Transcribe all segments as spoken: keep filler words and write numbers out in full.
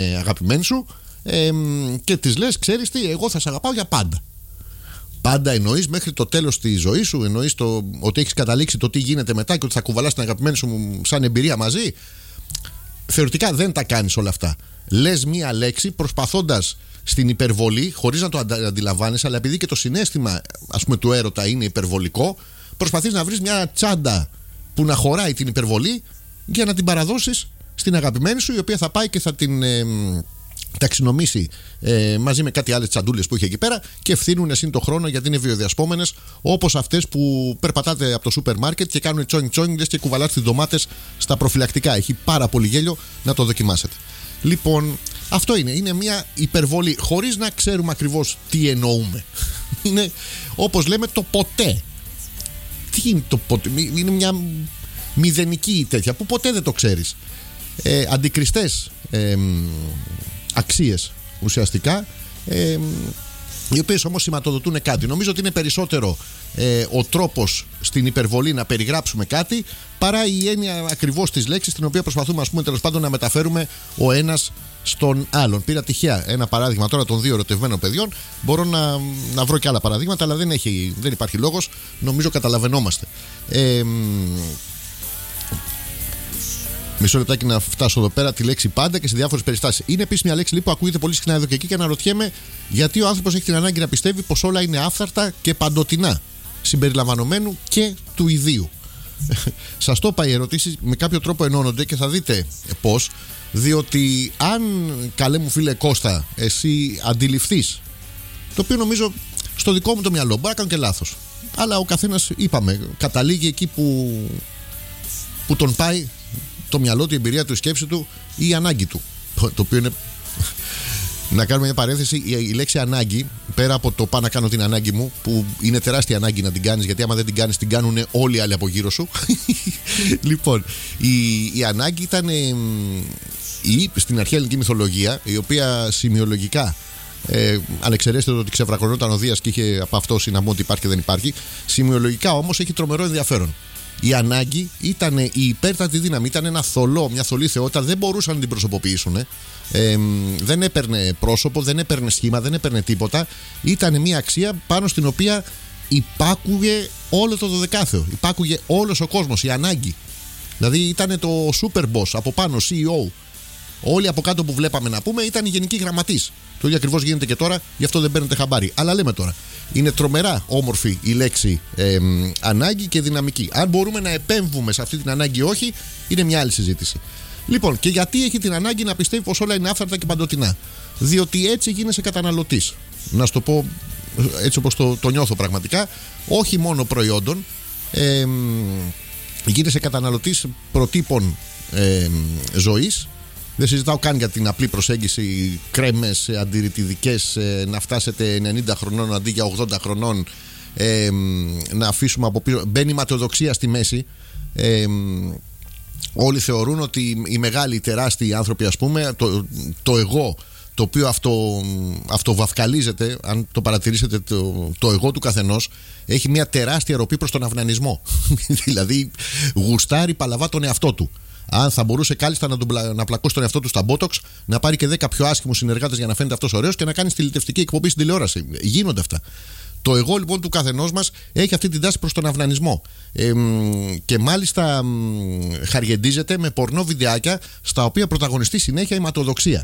ε, αγαπημένη σου ε, και της λες, ξέρεις τι, εγώ θα σε αγαπάω για πάντα. Πάντα εννοείς μέχρι το τέλος της ζωής σου, εννοείς το, ότι έχεις καταλήξει το τι γίνεται μετά και ότι θα κουβαλάς την αγαπημένη σου σαν εμπειρία μαζί. Θεωρητικά δεν τα κάνεις όλα αυτά. Λες μία λέξη προσπαθώντας στην υπερβολή, χωρίς να το αντιλαμβάνεσαι, αλλά επειδή και το συναίσθημα, ας πούμε, του έρωτα είναι υπερβολικό, προσπαθείς να βρεις μια τσάντα που να χωράει την υπερβολή για να την παραδώσεις στην αγαπημένη σου, η οποία θα πάει και θα την ε, ταξινομήσει ε, μαζί με κάτι άλλες τσαντούλες που είχε εκεί πέρα και ευθύνουν εσύ το χρόνο, γιατί είναι βιοδιασπόμενες, όπως αυτές που περπατάτε από το σούπερ μάρκετ και κάνουν τσόνι τσόνι και κουβαλάτε τις ντομάτες στα προφυλακτικά. Έχει πάρα πολύ γέλιο, να το δοκιμάσετε. Λοιπόν, αυτό είναι. Είναι μια υπερβολή, χωρίς να ξέρουμε ακριβώς τι εννοούμε. Είναι, όπως λέμε, το ποτέ. Τι είναι το ποτέ? Είναι μια μηδενική τέτοια που ποτέ δεν το ξέρεις. Ε, αντικριστές ε, αξίες ουσιαστικά, ε, οι οποίες όμως σηματοδοτούν κάτι. Νομίζω ότι είναι περισσότερο ε, ο τρόπος στην υπερβολή να περιγράψουμε κάτι παρά η έννοια ακριβώς της λέξης, την οποία προσπαθούμε, ας πούμε, τέλος πάντων να μεταφέρουμε ο ένας στον άλλον. Πήρα τυχαία ένα παράδειγμα τώρα των δύο ερωτευμένων παιδιών. Μπορώ να, να βρω και άλλα παραδείγματα, αλλά δεν, έχει, δεν υπάρχει λόγος. Νομίζω καταλαβαίνόμαστε. Ε, Μισό λεπτάκι να φτάσω εδώ πέρα τη λέξη πάντα και σε διάφορες περιστάσεις. Είναι επίσης μια λέξη που ακούγεται πολύ συχνά εδώ και εκεί και αναρωτιέμαι γιατί ο άνθρωπος έχει την ανάγκη να πιστεύει πως όλα είναι άφθαρτα και παντοτινά, συμπεριλαμβανομένου και του ιδίου. Σας το είπα, οι ερωτήσεις με κάποιο τρόπο ενώνονται και θα δείτε πώς. Διότι αν, καλέ μου φίλε Κώστα, εσύ αντιληφθείς, το οποίο νομίζω στο δικό μου το μυαλό, μπορεί να κάνω και λάθος, αλλά ο καθένας, είπαμε, καταλήγει εκεί που, που τον πάει το μυαλό του, η εμπειρία του, η σκέψη του ή η ανάγκη του. Το οποίο είναι. Να κάνουμε μια παρένθεση. Η, η λέξη ανάγκη, πέρα από το πάω να κάνω την ανάγκη μου, που είναι τεράστια ανάγκη να την κάνεις, γιατί άμα δεν την κάνεις, την κάνουν όλοι οι άλλοι από γύρω σου. Λοιπόν, η, η ανάγκη ήταν η, στην αρχαία ελληνική μυθολογία, η οποία σημειολογικά, ε, αν εξαιρέσετε το ότι ξεβρακωνόταν ο Δίας και είχε από αυτό συναμώ ότι υπάρχει και δεν υπάρχει, σημειολογικά όμως έχει τρομερό ενδιαφέρον. Η ανάγκη ήταν η υπέρτατη δύναμη, ήταν ένα θολό, μια θολή θεότητα, δεν μπορούσαν να την προσωποποιήσουν. Ε, δεν έπαιρνε πρόσωπο, δεν έπαιρνε σχήμα, δεν έπαιρνε τίποτα. Ήταν μια αξία πάνω στην οποία υπάκουγε όλο το δωδεκάθεο, υπάκουγε όλος ο κόσμος, η ανάγκη. Δηλαδή ήταν το super boss από πάνω, σι ι ο. Όλοι από κάτω που βλέπαμε, να πούμε, ήταν οι γενικοί γραμματείς. Το ίδιο ακριβώς γίνεται και τώρα, γι' αυτό δεν παίρνετε χαμπάρι. Αλλά λέμε τώρα, είναι τρομερά όμορφη η λέξη ε, ανάγκη και δυναμική. Αν μπορούμε να επέμβουμε σε αυτή την ανάγκη ή όχι, είναι μια άλλη συζήτηση. Λοιπόν, και γιατί έχει την ανάγκη να πιστεύει πως όλα είναι άφθαρτα και παντοτινά? Διότι έτσι γίνεσαι καταναλωτής. Να σου το πω έτσι όπως το, το νιώθω πραγματικά, όχι μόνο προϊόντων. Ε, γίνεσαι καταναλωτής προτύπων ε, ζωής. Δεν συζητάω καν για την απλή προσέγγιση, κρέμες αντιρρητιδικές, ε, να φτάσετε ενενήντα χρονών αντί για ογδόντα χρονών, ε, να αφήσουμε από πίσω. Μπαίνει η ματαιοδοξία στη μέση. Ε, όλοι θεωρούν ότι οι μεγάλοι, οι τεράστιοι άνθρωποι, ας πούμε, το, το εγώ, το οποίο αυτό, αυτοβαυκαλίζεται, αν το παρατηρήσετε, το, το εγώ του καθενός έχει μια τεράστια ροπή προς τον αυνανισμό. Δηλαδή γουστάρει παλαβά τον εαυτό του. Αν θα μπορούσε κάλλιστα να, τον, να πλακώσει τον εαυτό του στα Botox, να πάρει και δέκα πιο άσχημους συνεργάτες για να φαίνεται αυτός ωραίος και να κάνει στυλιτευτική εκπομπή στην τηλεόραση. Γίνονται αυτά. Το εγώ λοιπόν του καθενός μας έχει αυτή την τάση προς τον αυνανισμό. Ε, και μάλιστα μ, χαριεντίζεται με πορνό βιντεάκια στα οποία πρωταγωνιστεί συνέχεια η ματοδοξία.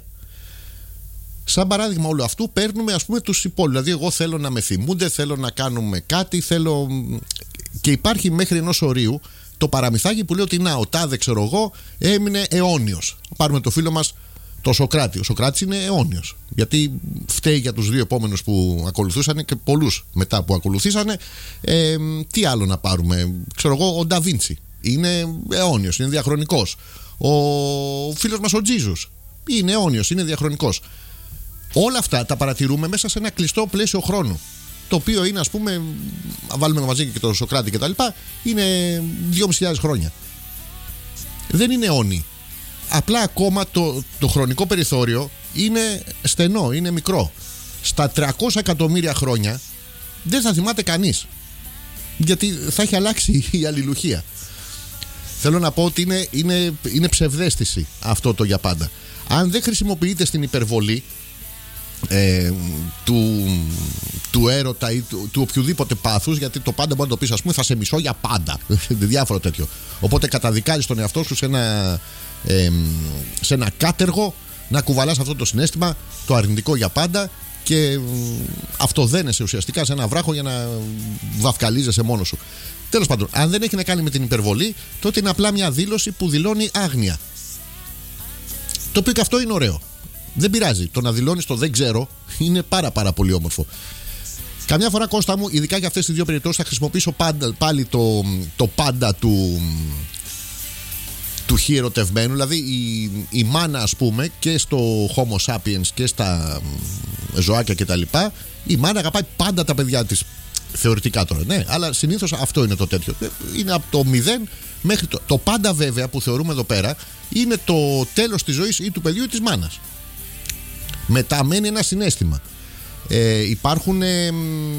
Σαν παράδειγμα όλου αυτού παίρνουμε, ας πούμε, τους υπόλοιπους. Δηλαδή, εγώ θέλω να με θυμούνται, θέλω να κάνουμε κάτι, θέλω. Και υπάρχει μέχρι ενός ορίου το παραμυθάκι που λέει ότι να, ο τάδε, ξέρω εγώ, έμεινε αιώνιος. Πάρουμε το φίλο μας το Σοκράτη. Ο Σοκράτης είναι αιώνιος. Γιατί φταίει για τους δύο επόμενους που ακολουθούσαν και πολλούς μετά που ακολουθήσανε. Ε, τι άλλο να πάρουμε? Ξέρω εγώ, ο Νταβίντσι είναι αιώνιος, είναι διαχρονικός. Ο φίλος μας ο Τζίζους είναι αιώνιος, είναι διαχρονικός. Όλα αυτά τα παρατηρούμε μέσα σε ένα κλειστό πλαίσιο χρόνου. Το οποίο είναι, ας πούμε, βάλουμε μαζί και τον Σοκράτη και τα λοιπά, είναι δυόμισι χιλιάδες χρόνια. Δεν είναι αιώνιοι. Απλά ακόμα το, το χρονικό περιθώριο είναι στενό, είναι μικρό. Στα τριακόσια εκατομμύρια χρόνια δεν θα θυμάται κανείς. Γιατί θα έχει αλλάξει η αλληλουχία. Θέλω να πω ότι είναι, είναι, είναι ψευδαίσθηση αυτό το για πάντα. Αν δεν χρησιμοποιείται στην υπερβολή ε, του, του έρωτα ή του, του οποιοδήποτε πάθους, γιατί το πάντα μπορεί να το πεις, ας πούμε, θα σε μισώ για πάντα. Διάφορο τέτοιο. Οπότε καταδικάζεις τον εαυτό σου σε ένα, ε, σε ένα κάτεργο να κουβαλάς αυτό το συναίσθημα, το αρνητικό για πάντα, και αυτοδένεσαι ουσιαστικά σε ένα βράχο για να βαφκαλίζεσαι μόνος σου. Τέλος πάντων, αν δεν έχει να κάνει με την υπερβολή, τότε είναι απλά μια δήλωση που δηλώνει άγνοια. Το οποίο και αυτό είναι ωραίο. Δεν πειράζει. Το να δηλώνεις το δεν ξέρω είναι πάρα πάρα πολύ όμορφο. Καμιά φορά, Κώστα μου, ειδικά για αυτές τις δύο περιπτώσεις, θα χρησιμοποιήσω πάντα, πάλι το, το πάντα του, του χι ερωτευμένου. Δηλαδή η, η μάνα, ας πούμε, και στο Homo sapiens και στα ζωάκια κτλ. Η μάνα αγαπάει πάντα τα παιδιά της. Θεωρητικά τώρα, ναι, αλλά συνήθως αυτό είναι το τέτοιο. Είναι από το μηδέν μέχρι το. Το πάντα, βέβαια, που θεωρούμε εδώ πέρα είναι το τέλος της ζωής ή του παιδιού ή της μάνας. Μετά μένει ένα συναίσθημα. Ε, υπάρχουν ε,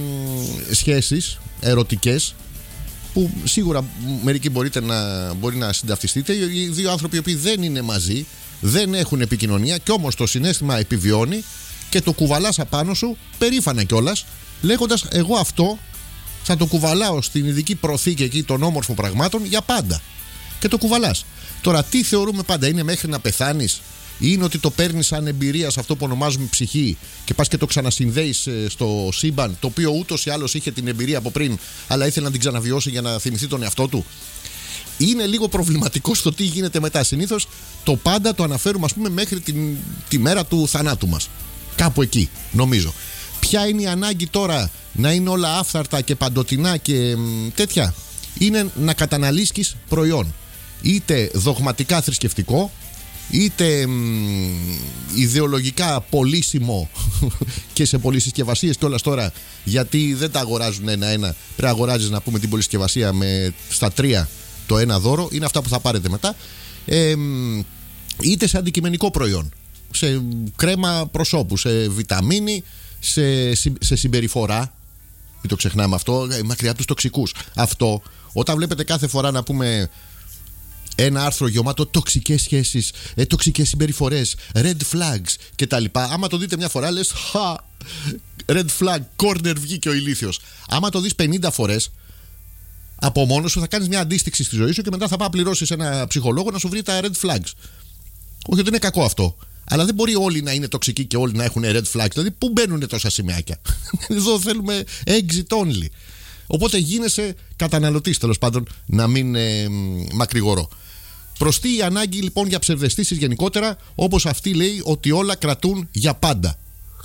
σχέσεις ερωτικές που σίγουρα μερικοί μπορείτε να, μπορεί να συνταυτιστείτε. Οι δύο άνθρωποι οι οποίοι δεν είναι μαζί, δεν έχουν επικοινωνία, και όμως το συναίσθημα επιβιώνει και το κουβαλάς απάνω σου περήφανα κιόλας, λέγοντας εγώ αυτό θα το κουβαλάω στην ειδική προθήκη εκεί των όμορφων πραγμάτων για πάντα. Και το κουβαλάς. Τώρα, τι θεωρούμε πάντα, είναι μέχρι να πεθάνεις, ή είναι ότι το παίρνεις σαν εμπειρία σε αυτό που ονομάζουμε ψυχή και πας και το ξανασυνδέεις στο σύμπαν, το οποίο ούτως ή άλλως είχε την εμπειρία από πριν, αλλά ήθελε να την ξαναβιώσει για να θυμηθεί τον εαυτό του. Είναι λίγο προβληματικό στο τι γίνεται μετά. Συνήθως το πάντα το αναφέρουμε, ας πούμε, μέχρι την, τη μέρα του θανάτου μας. Κάπου εκεί, νομίζω. Ποια είναι η ανάγκη τώρα να είναι όλα άφθαρτα και παντοτινά και μ, τέτοια? Είναι να καταναλύσκεις προϊόν, είτε δογματικά θρησκευτικό, είτε μ, ιδεολογικά πωλήσιμο και σε πολυσυσκευασίες κιόλας τώρα, γιατί δεν τα αγοράζουν ένα-ένα. Πρέπει να αγοράζεις, να πούμε, την πολυσυσκευασία με στα τρία το ένα δώρο. Είναι αυτά που θα πάρετε μετά. Ε, μ, είτε σε αντικειμενικό προϊόν, σε κρέμα προσώπου, σε βιταμίνη, σε, σε συμπεριφορά. Μην το ξεχνάμε αυτό, μακριά από τους τοξικούς. Αυτό, όταν βλέπετε κάθε φορά, να πούμε, ένα άρθρο γεμάτο τοξικές σχέσεις, ε, τοξικές συμπεριφορές, red flags κτλ. Άμα το δείτε μια φορά, λες χα, red flag, corner, βγήκε ο ηλίθιος. Άμα το δεις πενήντα φορές, από μόνος σου θα κάνεις μια αντίστοιξη στη ζωή σου και μετά θα πάει να πληρώσεις ένα ψυχολόγο να σου βρει τα red flags. Όχι ότι είναι κακό αυτό, αλλά δεν μπορεί όλοι να είναι τοξικοί και όλοι να έχουν red flags. Δηλαδή, πού μπαίνουν τόσα σημαίακια? Εδώ θέλουμε exit only. Οπότε γίνεσαι καταναλωτής, τέλος πάντων, να μην ε, μακρηγορώ. Προστεί η ανάγκη λοιπόν για ψευδαισθήσεις γενικότερα, όπως αυτή λέει ότι όλα κρατούν για πάντα.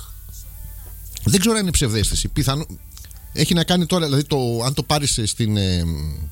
Δεν ξέρω αν είναι ψευδαίσθηση. Πιθανό... Έχει να κάνει τώρα, δηλαδή, το, αν το πάρεις στην, ε,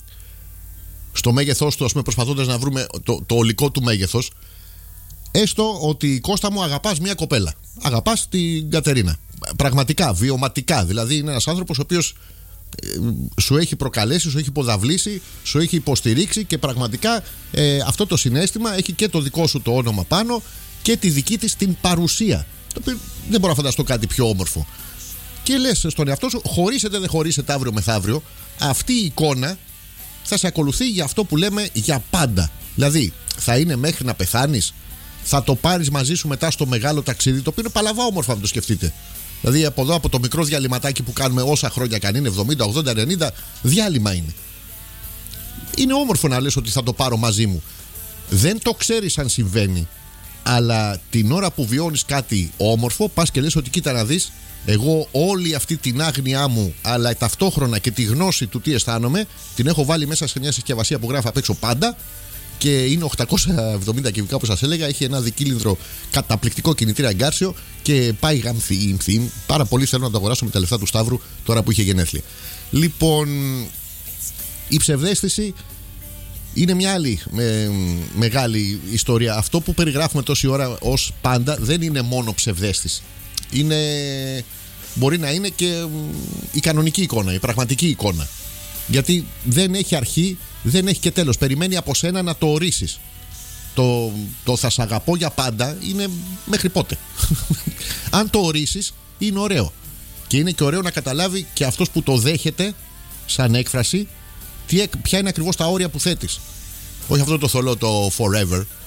στο μέγεθός του, ας πούμε, προσπαθώντας να βρούμε το, το ολικό του μέγεθος. Έστω ότι, Κώστα μου, αγαπάς μια κοπέλα. Αγαπάς την Κατερίνα. Πραγματικά, βιωματικά. Δηλαδή, είναι ένας άνθρωπος ο οποίος σου έχει προκαλέσει, σου έχει υποδαβλήσει, σου έχει υποστηρίξει και πραγματικά ε, αυτό το συναίσθημα έχει και το δικό σου το όνομα πάνω και τη δική της την παρουσία. Το οποίο δεν μπορώ να φανταστώ κάτι πιο όμορφο. Και λες στον εαυτό σου, χωρίσετε δεν χωρίσετε αύριο μεθαύριο, αυτή η εικόνα θα σε ακολουθεί για αυτό που λέμε για πάντα. Δηλαδή, θα είναι μέχρι να πεθάνεις, θα το πάρεις μαζί σου μετά στο μεγάλο ταξίδι, το οποίο είναι παλαβά όμορφο, αν το σκεφτείτε. Δηλαδή, από εδώ, από το μικρό διαλυματάκι που κάνουμε όσα χρόνια καν είναι, εβδομήντα, ογδόντα, ενενήντα, διάλειμμα είναι. Είναι όμορφο να λες ότι θα το πάρω μαζί μου. Δεν το ξέρεις αν συμβαίνει, αλλά την ώρα που βιώνεις κάτι όμορφο, πας και λες ότι κοίτα να δεις, εγώ όλη αυτή την άγνοιά μου, αλλά ταυτόχρονα και τη γνώση του τι αισθάνομαι, την έχω βάλει μέσα σε μια συσκευασία που γράφει απ' έξω πάντα. Και είναι οκτακόσια εβδομήντα κυβικά, όπως σας έλεγα. Έχει ένα δικύλινδρο καταπληκτικό κινητήρα εγκάρσιο και πάει γαμθή. Πάρα πολύ θέλω να το αγοράσω με τα λεφτά του Σταύρου τώρα που είχε γενέθλια. Λοιπόν, η ψευδαίσθηση είναι μια άλλη με, μεγάλη ιστορία. Αυτό που περιγράφουμε τόση ώρα ως πάντα δεν είναι μόνο ψευδαίσθηση. Είναι, μπορεί να είναι και η κανονική εικόνα, η πραγματική εικόνα. Γιατί δεν έχει αρχή, δεν έχει και τέλος. Περιμένει από σένα να το ορίσεις. Το, το θα σ' αγαπώ για πάντα είναι μέχρι πότε. Αν το ορίσεις, είναι ωραίο. Και είναι και ωραίο να καταλάβει και αυτός που το δέχεται σαν έκφραση τι, ποια είναι ακριβώς τα όρια που θέτεις. Όχι αυτό το θολό το forever.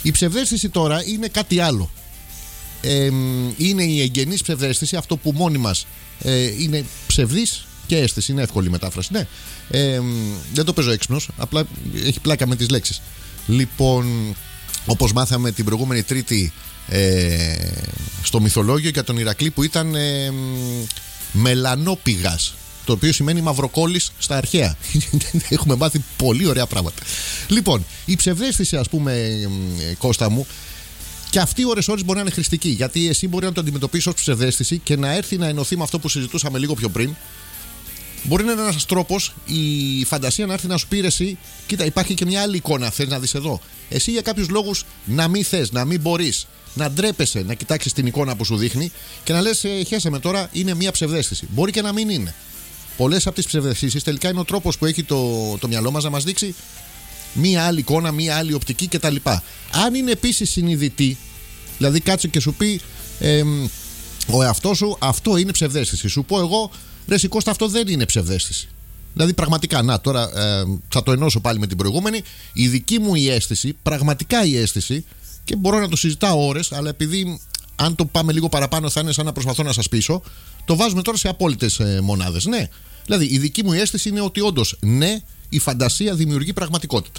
Η ψευδαίσθηση τώρα είναι κάτι άλλο. Ε, είναι η εγγενής ψευδαίσθηση, αυτό που μόνοι μας ε, είναι ψευδής και αίσθηση. Είναι εύκολη η μετάφραση. Ναι. Ε, δεν το παίζω έξυπνος, απλά έχει πλάκα με τις λέξεις. Λοιπόν, όπως μάθαμε την προηγούμενη Τρίτη ε, στο μυθολόγιο για τον Ηρακλή που ήταν ε, μελανόπηγας, το οποίο σημαίνει μαυροκόλλης στα αρχαία. Έχουμε μάθει πολύ ωραία πράγματα. Λοιπόν, η ψευδαίσθηση, ας πούμε, Κώστα μου, και αυτή ώρες-ώρες μπορεί να είναι χρηστική. Γιατί εσύ μπορεί να το αντιμετωπίσεις ως ψευδαίσθηση και να έρθει να ενωθεί με αυτό που συζητούσαμε λίγο πιο πριν. Μπορεί να είναι ένας τρόπος η φαντασία να έρθει να σου πει εσύ, κοίτα, υπάρχει και μια άλλη εικόνα. Θες να δεις εδώ. Εσύ για κάποιους λόγους να μην θες, να μην μπορείς, να ντρέπεσαι να κοιτάξεις την εικόνα που σου δείχνει και να λες, ε, χέσε με τώρα, είναι μια ψευδαίσθηση. Μπορεί και να μην είναι. Πολλές από τις ψευδαισθήσεις τελικά είναι ο τρόπος που έχει το, το μυαλό μας να μας δείξει μία άλλη εικόνα, μία άλλη οπτική κτλ. Αν είναι επίσης συνειδητή, δηλαδή κάτσε και σου πει ε, ο εαυτός σου, αυτό είναι ψευδαίσθηση. Σου πω εγώ, ρε συ Κώστα, αυτό δεν είναι ψευδαίσθηση. Δηλαδή πραγματικά, να τώρα ε, θα το ενώσω πάλι με την προηγούμενη. Η δική μου η αίσθηση, πραγματικά η αίσθηση, και μπορώ να το συζητάω ώρες, αλλά επειδή αν το πάμε λίγο παραπάνω θα είναι σαν να προσπαθώ να σας πείσω, το βάζουμε τώρα σε απόλυτες ε, μονάδες. Ναι. Δηλαδή η δική μου η αίσθηση είναι ότι όντως ναι, η φαντασία δημιουργεί πραγματικότητα.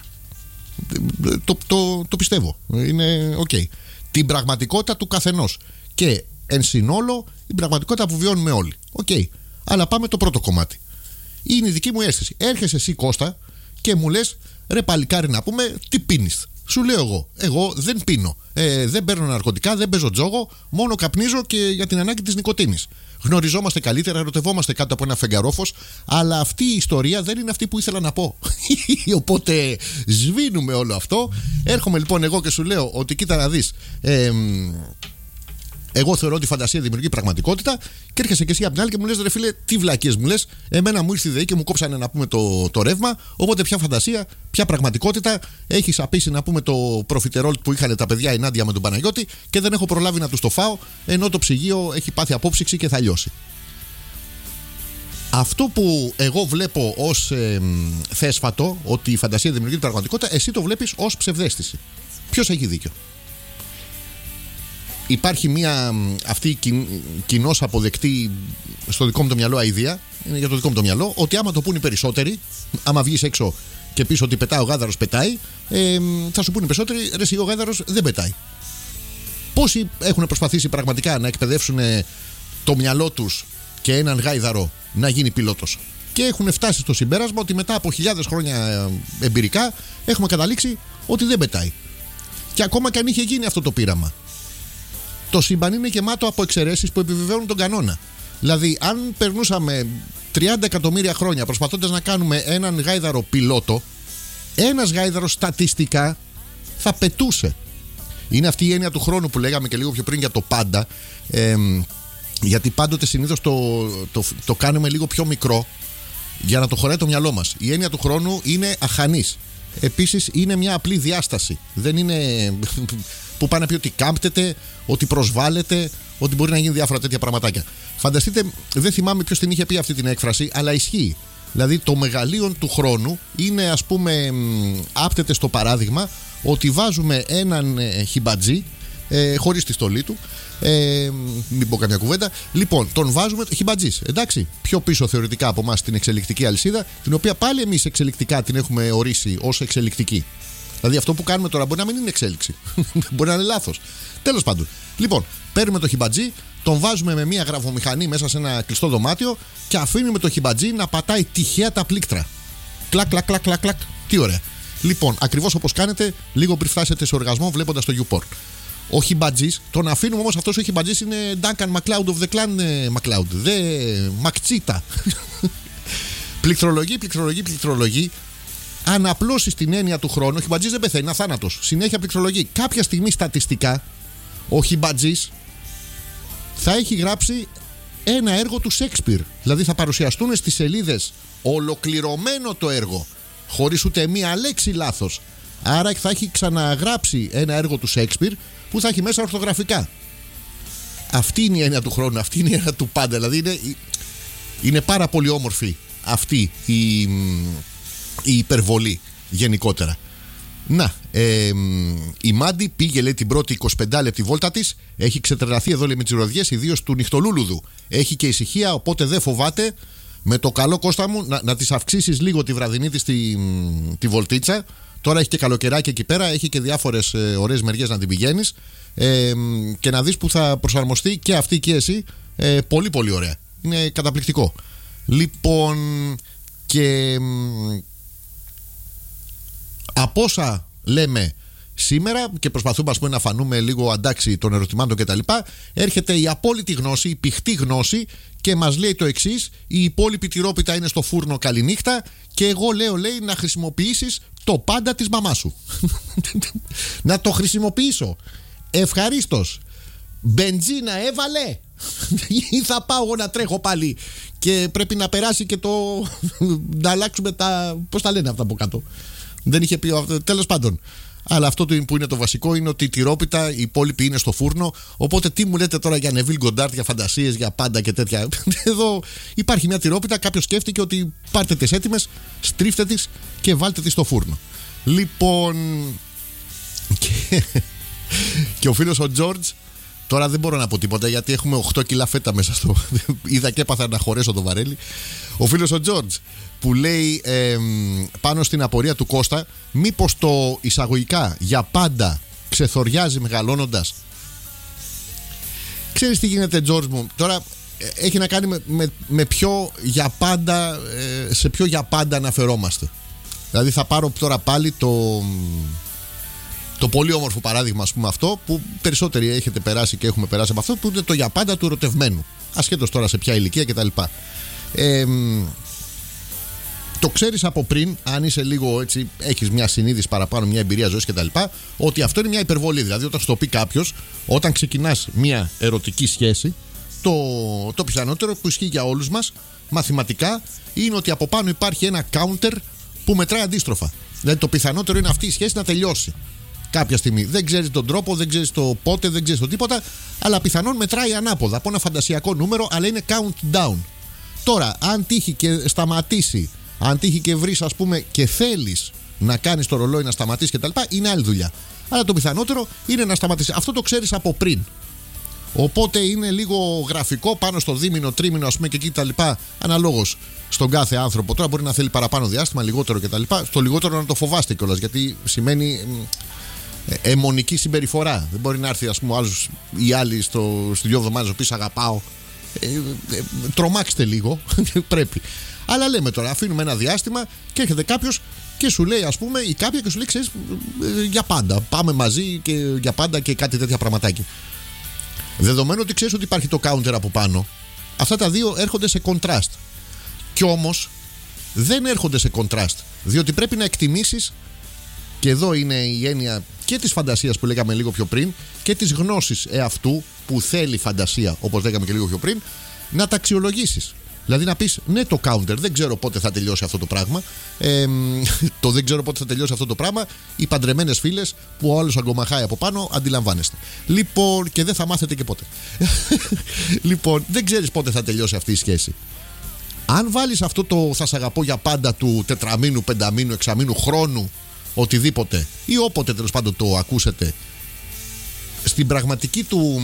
Το, το, το πιστεύω. Είναι οκ. Okay. Την πραγματικότητα του καθενός. Και εν συνόλο την πραγματικότητα που βιώνουμε όλοι. Οκ. Okay. Αλλά πάμε το πρώτο κομμάτι. Είναι η δική μου αίσθηση. Έρχεσαι εσύ Κώστα και μου λες, ρε παλικάρι να πούμε, τι πίνεις. Σου λέω εγώ, εγώ δεν πίνω, ε, δεν παίρνω ναρκωτικά, δεν παίζω τζόγο, μόνο καπνίζω και για την ανάγκη της νοικοτήνης. Γνωριζόμαστε καλύτερα, ερωτευόμαστε κάτω από ένα φεγγαρόφος, αλλά αυτή η ιστορία δεν είναι αυτή που ήθελα να πω. Οπότε σβήνουμε όλο αυτό. Έρχομαι λοιπόν εγώ και σου λέω ότι κοίτα να δεις, ε, εγώ θεωρώ ότι η φαντασία δημιουργεί πραγματικότητα, και έρχεσαι και εσύ απ' την άλλη και μου λες, ρε φίλε, τι βλακίες μου λες. Εμένα μου ήρθε η ΔΕΗ και μου κόψανε να πούμε το, το ρεύμα. Οπότε ποια φαντασία, ποια πραγματικότητα. Έχεις απίσει να πούμε το προφιτερόλ που είχαν τα παιδιά η Νάντια με τον Παναγιώτη και δεν έχω προλάβει να τους το φάω, ενώ το ψυγείο έχει πάθει απόψυξη και θα λιώσει. Αυτό που εγώ βλέπω ως ε, θέσφατο, ότι η φαντασία δημιουργεί την πραγματικότητα, εσύ το βλέπεις ως ψευδαίσθηση. Ποιος έχει δίκιο? Υπάρχει μια αυτή κοινώς αποδεκτή στο δικό μου το μυαλό αηδία, είναι για το δικό μου το μυαλό, ότι άμα το πούνε οι περισσότεροι, άμα βγεις έξω και πεις ότι πετάει ο γάδαρος, πετάει, ε, θα σου πούνε οι περισσότεροι, ρε εσύ ο γάδαρος δεν πετάει. Πόσοι έχουν προσπαθήσει πραγματικά να εκπαιδεύσουν το μυαλό τους και έναν γάιδαρο να γίνει πιλότος, και έχουν φτάσει στο συμπέρασμα ότι μετά από χιλιάδες χρόνια εμπειρικά έχουμε καταλήξει ότι δεν πετάει. Και ακόμα και αν είχε γίνει αυτό το πείραμα, το σύμπαν είναι γεμάτο από εξαιρέσεις που επιβεβαιώνουν τον κανόνα. Δηλαδή, αν περνούσαμε τριάντα εκατομμύρια χρόνια προσπαθώντας να κάνουμε έναν γάιδαρο πιλότο, ένας γάιδαρος στατιστικά θα πετούσε. Είναι αυτή η έννοια του χρόνου που λέγαμε και λίγο πιο πριν για το πάντα. Ε, γιατί πάντοτε συνήθως το, το, το κάνουμε λίγο πιο μικρό για να το χωράει το μυαλό μας. Η έννοια του χρόνου είναι αχανής. Επίσης είναι μια απλή διάσταση. Δεν είναι που πάνε να πει ότι κάμπτεται, ότι προσβάλλεται, ότι μπορεί να γίνει διάφορα τέτοια πραγματάκια. Φανταστείτε, δεν θυμάμαι ποιος την είχε πει αυτή την έκφραση, αλλά ισχύει. Δηλαδή το μεγαλείο του χρόνου είναι, ας πούμε, άπτεται στο παράδειγμα ότι βάζουμε έναν ε, χιμπατζή ε, χωρίς τη στολή του, ε, μην πω καμιά κουβέντα. Λοιπόν, τον βάζουμε, χιμπατζής, εντάξει, πιο πίσω θεωρητικά από εμάς την εξελικτική αλυσίδα, την οποία πάλι εμείς εξελικτικά την έχουμε ορίσει ως εξελικτική. Δηλαδή αυτό που κάνουμε τώρα μπορεί να μην είναι εξέλιξη. Μπορεί να είναι λάθος. Τέλος πάντων. Λοιπόν, παίρνουμε το χιμπατζή, τον βάζουμε με μια γραφομηχανή μέσα σε ένα κλειστό δωμάτιο και αφήνουμε το χιμπατζή να πατάει τυχαία τα πλήκτρα. Κλακ, κλακ, κλακ, κλακ, κλακ. Τι ωραία. Λοιπόν, ακριβώς όπως κάνετε λίγο πριν φτάσετε σε οργασμό βλέποντας το YouPorn. Ο χιμπατζής, τον αφήνουμε όμως, αυτός ο χιμπατζής είναι Duncan MacLeod of the Clan MacLeod. Δε Μακτσίτα. Πληκτρολογεί, πληκτρολογεί, πληκτρολογεί. Αν απλώσεις την έννοια του χρόνου, ο χιμπατζής δεν πεθαίνει, είναι αθάνατος. Συνέχεια πληκτρολογεί. Κάποια στιγμή στατιστικά, ο χιμπατζής θα έχει γράψει ένα έργο του Σέξπιρ. Δηλαδή θα παρουσιαστούν στις σελίδες ολοκληρωμένο το έργο, χωρίς ούτε μία λέξη λάθος. Άρα θα έχει ξαναγράψει ένα έργο του Σέξπιρ που θα έχει μέσα ορθογραφικά. Αυτή είναι η έννοια του χρόνου, αυτή είναι η έννοια του πάντα. Δηλαδή είναι, είναι πάρα πολύ όμορφη αυτή η, η υπερβολή γενικότερα. Να, ε, η Μάντι πήγε, λέει, την πρώτη εικοσιπέντε λεπτή βόλτα της. Έχει ξετρελαθεί εδώ, λέει, με τις ροδιές, ιδίως του νυχτολούλουδου. Έχει και ησυχία, οπότε δεν φοβάται. Με το καλό, Κώστα μου, να, να της αυξήσεις λίγο τη βραδινή της τη, τη βολτίτσα. Τώρα έχει και καλοκαιράκι εκεί πέρα, έχει και διάφορες ε, ωραίες μεριές να την πηγαίνεις. Ε, και να δεις που θα προσαρμοστεί και αυτή και εσύ. Ε, πολύ πολύ ωραία. Είναι καταπληκτικό. Λοιπόν, και από όσα λέμε σήμερα και προσπαθούμε, ας πούμε, να φανούμε λίγο αντάξει των ερωτημάτων κτλ., έρχεται η απόλυτη γνώση, η πηχτή γνώση και μας λέει το εξής: η υπόλοιπη τυρόπιτα είναι στο φούρνο, καληνύχτα. Και εγώ λέω, λέει, να χρησιμοποιήσεις το πάντα της μαμάς σου. Να το χρησιμοποιήσω. Ευχαρίστως. Μπενζίνα έβαλε ή θα πάω εγώ να τρέχω πάλι και πρέπει να περάσει και το να αλλάξουμε τα, πώς τα λένε αυτά από κάτω. Δεν είχε πει, τέλος πάντων. Αλλά αυτό που είναι το βασικό είναι ότι η τυρόπιτα, οι υπόλοιποι είναι στο φούρνο. Οπότε τι μου λέτε τώρα για Νεβίλ Γκοντάρτ, για φαντασίες, για πάντα και τέτοια. Εδώ υπάρχει μια τυρόπιτα, κάποιος σκέφτηκε ότι πάρτε τις έτοιμες, στρίφτε τις και βάλτε τις στο φούρνο. Λοιπόν, και, και ο φίλος ο Τζόρτζ, τώρα δεν μπορώ να πω τίποτα γιατί έχουμε οκτώ κιλά φέτα μέσα στο. Είδα και έπαθα να χωρέσω το βαρέλι. Ο φίλος ο Τζόρτζ που λέει ε, πάνω στην απορία του Κώστα, μήπως το εισαγωγικά για πάντα ξεθοριάζει μεγαλώνοντας. Ξέρεις τι γίνεται, Τζόρτζ μου? Τώρα ε, έχει να κάνει με, με, με ποιο για πάντα, ε, σε ποιο για πάντα αναφερόμαστε. Δηλαδή θα πάρω τώρα πάλι το, το πολύ όμορφο παράδειγμα, ας πούμε, αυτό που περισσότεροι έχετε περάσει και έχουμε περάσει από αυτό, που είναι το για πάντα του ερωτευμένου, ασχέτως τώρα σε ποια ηλικία κτλ. Ε, το ξέρεις από πριν, αν είσαι λίγο έτσι, έχεις μια συνείδηση παραπάνω, μια εμπειρία ζωής κτλ., ότι αυτό είναι μια υπερβολή. Δηλαδή, όταν σου το πει κάποιος, όταν ξεκινάς μια ερωτική σχέση, το, το πιθανότερο που ισχύει για όλους μας μαθηματικά είναι ότι από πάνω υπάρχει ένα counter που μετράει αντίστροφα. Δηλαδή, το πιθανότερο είναι αυτή η σχέση να τελειώσει κάποια στιγμή. Δεν ξέρεις τον τρόπο, δεν ξέρεις το πότε, δεν ξέρεις το τίποτα, αλλά πιθανόν μετράει ανάποδα από ένα φαντασιακό νούμερο, αλλά είναι countdown. Τώρα, αν τύχει και σταματήσει, αν τύχει και βρεις, ας πούμε, και θέλεις να κάνεις το ρολόι να σταματήσει κτλ., είναι άλλη δουλειά. Αλλά το πιθανότερο είναι να σταματήσει. Αυτό το ξέρεις από πριν. Οπότε είναι λίγο γραφικό πάνω στο δίμηνο, τρίμηνο, ας πούμε, και εκεί κτλ., αναλόγως στον κάθε άνθρωπο. Τώρα μπορεί να θέλει παραπάνω διάστημα, λιγότερο κτλ. Στο λιγότερο να το φοβάστε κιόλας, γιατί σημαίνει ε, αιμονική συμπεριφορά. Δεν μπορεί να έρθει, ας πούμε, ο άλλος ή άλλοι στο, στη δύο εβδομάδες ο οποίος αγαπάω. Ε, ε, τρομάξτε λίγο. Πρέπει. Αλλά λέμε τώρα, αφήνουμε ένα διάστημα και έρχεται κάποιος και σου λέει, ας πούμε, ή κάποια και σου λέει, ξέρεις, για πάντα. Πάμε μαζί και για πάντα και κάτι τέτοια πραγματάκι. Δεδομένου ότι ξέρεις ότι υπάρχει το counter από πάνω, αυτά τα δύο έρχονται σε contrast. Κι όμως δεν έρχονται σε contrast, διότι πρέπει να εκτιμήσεις, και εδώ είναι η έννοια και της φαντασίας που λέγαμε λίγο πιο πριν και της γνώσης εαυτού που θέλει φαντασία, όπως λέγαμε και λίγο πιο πριν, να τα αξιολογήσεις. Δηλαδή να πεις, ναι, το counter, δεν ξέρω πότε θα τελειώσει αυτό το πράγμα. Ε, το δεν ξέρω πότε θα τελειώσει αυτό το πράγμα. Οι παντρεμένες φίλες που ο άλλος αγκομαχάει από πάνω, αντιλαμβάνεστε. Λοιπόν, και δεν θα μάθετε και πότε. Λοιπόν, δεν ξέρεις πότε θα τελειώσει αυτή η σχέση. Αν βάλεις αυτό το θα σ' αγαπώ για πάντα του τετραμήνου, πενταμήνου, εξαμήνου, χρόνου, οτιδήποτε, ή όποτε τέλος πάντων το ακούσετε, στην πραγματική του.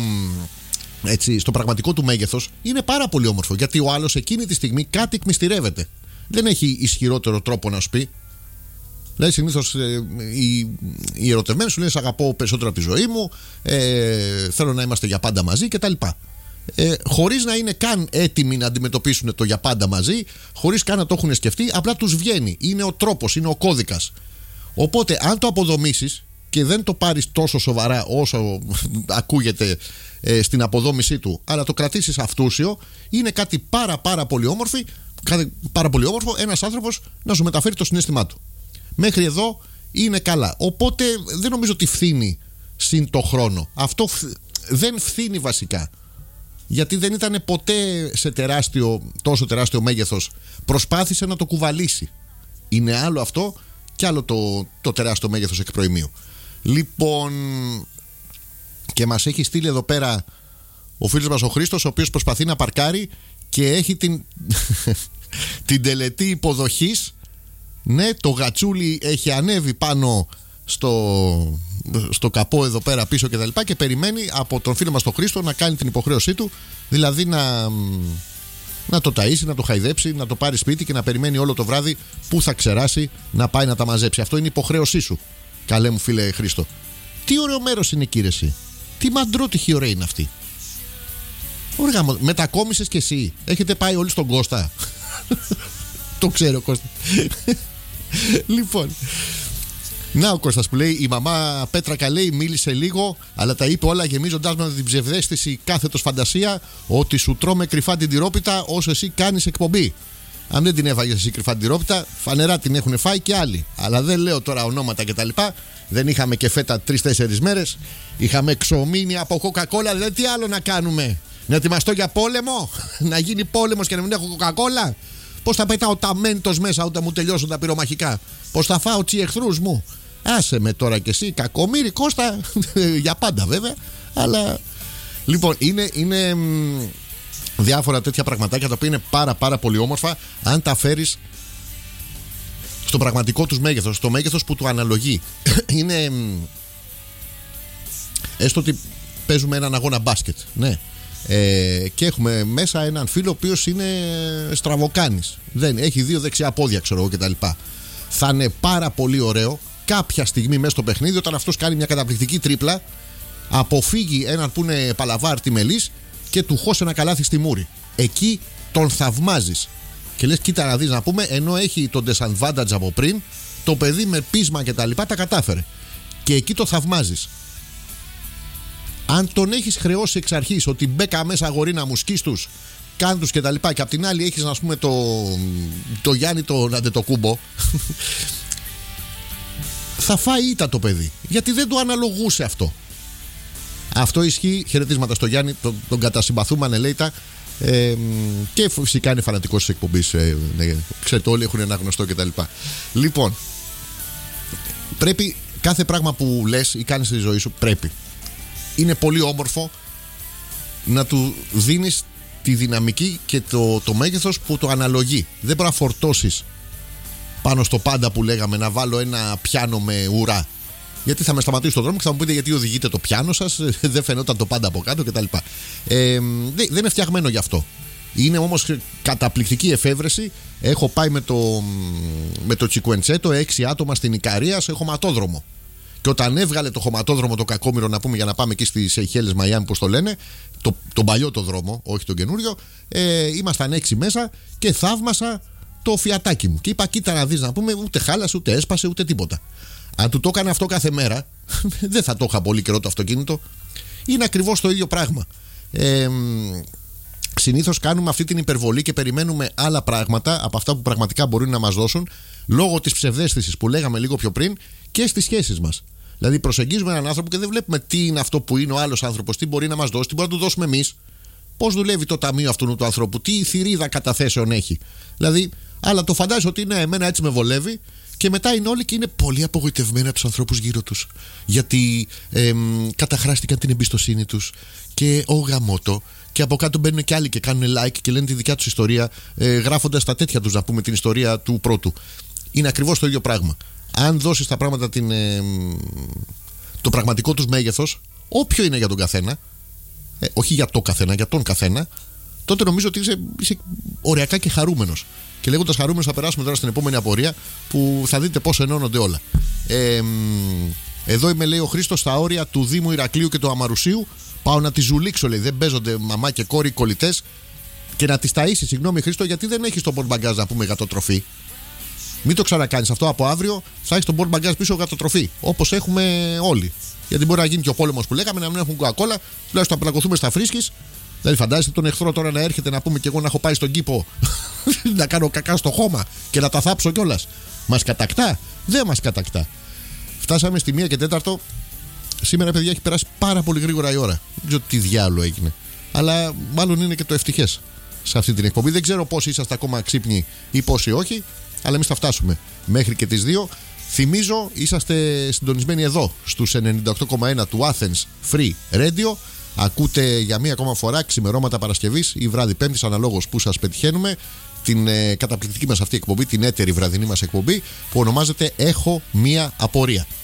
Έτσι, στο πραγματικό του μέγεθος, είναι πάρα πολύ όμορφο. Γιατί ο άλλος εκείνη τη στιγμή κάτι εκμυστηρεύεται. Δεν έχει ισχυρότερο τρόπο να σου πει. Δηλαδή, συνήθως ε, οι, οι ερωτευμένοι σου λένε: σ' αγαπώ περισσότερο από τη ζωή μου, ε, θέλω να είμαστε για πάντα μαζί κτλ. Ε, χωρίς να είναι καν έτοιμοι να αντιμετωπίσουν το για πάντα μαζί, χωρίς καν να το έχουν σκεφτεί, απλά τους βγαίνει. Είναι ο τρόπος, είναι ο κώδικας. Οπότε, αν το αποδομήσεις και δεν το πάρεις τόσο σοβαρά όσο ακούγεται ε, στην αποδόμησή του, αλλά το κρατήσεις αυτούσιο, είναι κάτι πάρα πάρα πολύ όμορφο, κάτι πάρα πολύ όμορφο ένας άνθρωπος να σου μεταφέρει το συναίσθημά του. Μέχρι εδώ είναι καλά. Οπότε δεν νομίζω ότι φθήνει συν το χρόνο. Αυτό φ, δεν φθήνει βασικά. Γιατί δεν ήταν ποτέ σε τεράστιο, τόσο τεράστιο μέγεθος. Προσπάθησε να το κουβαλήσει. Είναι άλλο αυτό και άλλο το, το τεράστιο μέγεθος εκ προημίου. Λοιπόν, και μας έχει στείλει εδώ πέρα ο φίλος μας ο Χρήστος, ο οποίος προσπαθεί να παρκάρει και έχει την, την τελετή υποδοχής. Ναι, το γατσούλι έχει ανέβει πάνω στο, στο καπό εδώ πέρα πίσω και τα λοιπά, και περιμένει από τον φίλο μας τον Χρήστο να κάνει την υποχρέωσή του, δηλαδή να, να το ταΐσει, να το χαϊδέψει, να το πάρει σπίτι και να περιμένει όλο το βράδυ που θα ξεράσει να πάει να τα μαζέψει. Αυτό είναι η υποχρέωσή σου, καλέ μου φίλε Χρήστο. Τι ωραίο μέρος είναι εκεί ρε εσύ. Τι μαντρότυχη ωραία είναι αυτή. Ωραία, μετακόμισες κι εσύ. Έχετε πάει όλοι στον Κώστα. Το ξέρω Κώστα. Λοιπόν, να ο Κώστας που λέει: η μαμά Πέτρακα λέει μίλησε λίγο, αλλά τα είπε όλα γεμίζοντάς με την ψευδαίσθηση κάθετος φαντασία ότι σου τρώμε κρυφά την τυρόπιτα όσο εσύ κάνεις εκπομπή. Αν δεν την έφαγες εσύ κρυφά την τυρόπιτα, φανερά την έχουν φάει και άλλοι. Αλλά δεν λέω τώρα ονόματα κτλ. Δεν είχαμε και φέτα τρεις-τέσσερις μέρες. Είχαμε ξομείνει από Coca-Cola. Δηλαδή τι άλλο να κάνουμε? Να ετοιμαστώ για πόλεμο? Να γίνει πόλεμος και να μην έχω Coca-Cola? Πώς θα πετάω τα μέντος μέσα όταν μου τελειώσουν τα πυρομαχικά? Πώς θα φάω τσι εχθρούς μου? Άσε με τώρα κι εσύ, κακομοίρη Κώστα. Για πάντα βέβαια. Αλλά λοιπόν είναι, είναι μ, διάφορα τέτοια πραγματάκια τα οποία είναι πάρα πάρα πολύ όμορφα αν τα φέρεις στο πραγματικό τους μέγεθος, στο μέγεθος που του αναλογεί. Είναι μ, έστω ότι παίζουμε έναν αγώνα μπάσκετ, ναι. Ε, και έχουμε μέσα έναν φίλο ο οποίος είναι στραβοκάνης. Δεν, έχει δύο δεξιά πόδια, ξέρω εγώ κτλ. Θα είναι πάρα πολύ ωραίο κάποια στιγμή μέσα στο παιχνίδι, όταν αυτός κάνει μια καταπληκτική τρίπλα, αποφύγει έναν που είναι παλαβάρ τιμελής και του χώσει ένα καλάθι στη μούρη. Εκεί τον θαυμάζεις και λες, κοίτα να δεις, να πούμε, ενώ έχει τον disadvantage από πριν, το παιδί με πείσμα και τα λοιπά τα κατάφερε. Και εκεί το θαυμάζεις. Αν τον έχεις χρεώσει εξ αρχής ότι μπέκα μέσα αγορί να μου σκείς τους, κάν τους και τα λοιπά, και απ' την άλλη έχεις, να πούμε, το, το Γιάννη τον Αντετοκούμπο, θα φάει ήττα το παιδί, γιατί δεν το αναλογούσε αυτό. Αυτό ισχύει. Χαιρετίσματα στο Γιάννη, τον, τον κατασυμπαθούμε ανελέητα. Ε, και φυσικά είναι φανατικός της εκπομπής. Ε, ναι, ξέρετε, όλοι έχουν ένα γνωστό κτλ. Λοιπόν, πρέπει κάθε πράγμα που λες ή κάνεις στη ζωή σου, πρέπει. Είναι πολύ όμορφο να του δίνεις τη δυναμική και το, το μέγεθος που το αναλογεί. Δεν μπορεί να φορτώσεις πάνω στο πάντα που λέγαμε, να βάλω ένα πιάνο με ουρά. Γιατί θα με σταματήσει στον δρόμο και θα μου πείτε γιατί οδηγείτε το πιάνο σας, δεν φαινόταν το πάντα από κάτω κτλ. Ε, δεν είναι φτιαγμένο γι' αυτό. Είναι όμως καταπληκτική εφεύρεση. Έχω πάει με το, με το Τσικουεντσέτο έξι άτομα στην Ικαρία σε χωματόδρομο. Και όταν έβγαλε το χωματόδρομο το κακόμοιρο, να πούμε, για να πάμε εκεί στις Σεϊχέλες Μαϊάμι, πώς το λένε, το, τον παλιό το δρόμο, όχι τον καινούριο, ε, ήμασταν έξι μέσα και θαύμασα το φιατάκι μου. Και είπα, κοίτα να δεις, να πούμε, ούτε χάλασε, ούτε έσπασε, ούτε τίποτα. Αν του το έκανε αυτό κάθε μέρα, δεν θα το είχα πολύ καιρό το αυτοκίνητο. Είναι ακριβώς το ίδιο πράγμα. Ε, συνήθως κάνουμε αυτή την υπερβολή και περιμένουμε άλλα πράγματα από αυτά που πραγματικά μπορεί να μας δώσουν, λόγω της ψευδαίσθησης που λέγαμε λίγο πιο πριν, και στις σχέσεις μας. Δηλαδή, προσεγγίζουμε έναν άνθρωπο και δεν βλέπουμε τι είναι αυτό που είναι ο άλλος άνθρωπος, τι μπορεί να μας δώσει, τι μπορεί να του δώσουμε εμείς, πώς δουλεύει το ταμείο αυτού του ανθρώπου, τι θηρίδα καταθέσεων έχει. Δηλαδή, αλλά το φαντάζεσαι ότι είναι, εμένα έτσι με βολεύει, και μετά είναι όλοι και είναι πολύ απογοητευμένοι από τους ανθρώπους γύρω τους. Γιατί εμ, καταχράστηκαν την εμπιστοσύνη τους και ο γαμώτο. Και από κάτω μπαίνουν και άλλοι και κάνουν like και λένε τη δικιά τους ιστορία, ε, γράφοντας τα τέτοια τους, να πούμε, την ιστορία του πρώτου. Είναι ακριβώς το ίδιο πράγμα. Αν δώσεις τα πράγματα την, ε, το πραγματικό τους μέγεθος, όποιο είναι για τον καθένα, ε, όχι για το καθένα, για τον καθένα, τότε νομίζω ότι είσαι, είσαι ωριακά και χαρούμενος. Και λέγοντας χαρούμενος, θα περάσουμε τώρα στην επόμενη απορία που θα δείτε πώς ενώνονται όλα. Ε, εδώ είμαι, λέει ο Χρήστος, στα όρια του Δήμου Ηρακλείου και του Αμαρουσίου. Πάω να τη ζουλήξω, λέει. Δεν παίζονται μαμά και κόρη κολλητές, και να τις ταΐσει. Συγγνώμη, Χρήστο, γιατί δεν έχεις το πορτμπαγκάζ, να πούμε, γατοτροφή. Μην το ξανακάνεις αυτό. Από αύριο θα έχεις τον πορτμπαγκάζ πίσω γατοτροφή. Όπως έχουμε όλοι. Γιατί μπορεί να γίνει και ο πόλεμος που λέγαμε, να μην έχουν Coca-Cola, τουλάχιστον να πλακωθούμε στα φρίσκης. Δηλαδή, φαντάζεστε τον εχθρό τώρα να έρχεται, να πούμε, και εγώ να έχω πάει στον κήπο να κάνω κακά στο χώμα και να τα θάψω κιόλας. Μας κατακτά? Δεν μας κατακτά. Φτάσαμε στη μία και τέταρτο. Σήμερα, παιδιά, έχει περάσει πάρα πολύ γρήγορα η ώρα. Δεν ξέρω τι διάλογο έγινε. Αλλά μάλλον είναι και το ευτυχές σε αυτή την εκπομπή. Δεν ξέρω πόσοι είσαστε ακόμα ξύπνοι ή πόσοι όχι. Αλλά εμείς θα φτάσουμε μέχρι και τις δύο. Θυμίζω, είσαστε συντονισμένοι εδώ στους ενενήντα οκτώ κόμμα ένα του Athens Free Radio. Ακούτε για μία ακόμα φορά ξημερώματα Παρασκευής ή βράδυ Πέμπτης, αναλόγως που σας πετυχαίνουμε, την ε, καταπληκτική μας αυτή εκπομπή, την έτερη βραδινή μας εκπομπή που ονομάζεται Έχω Μία Απορία.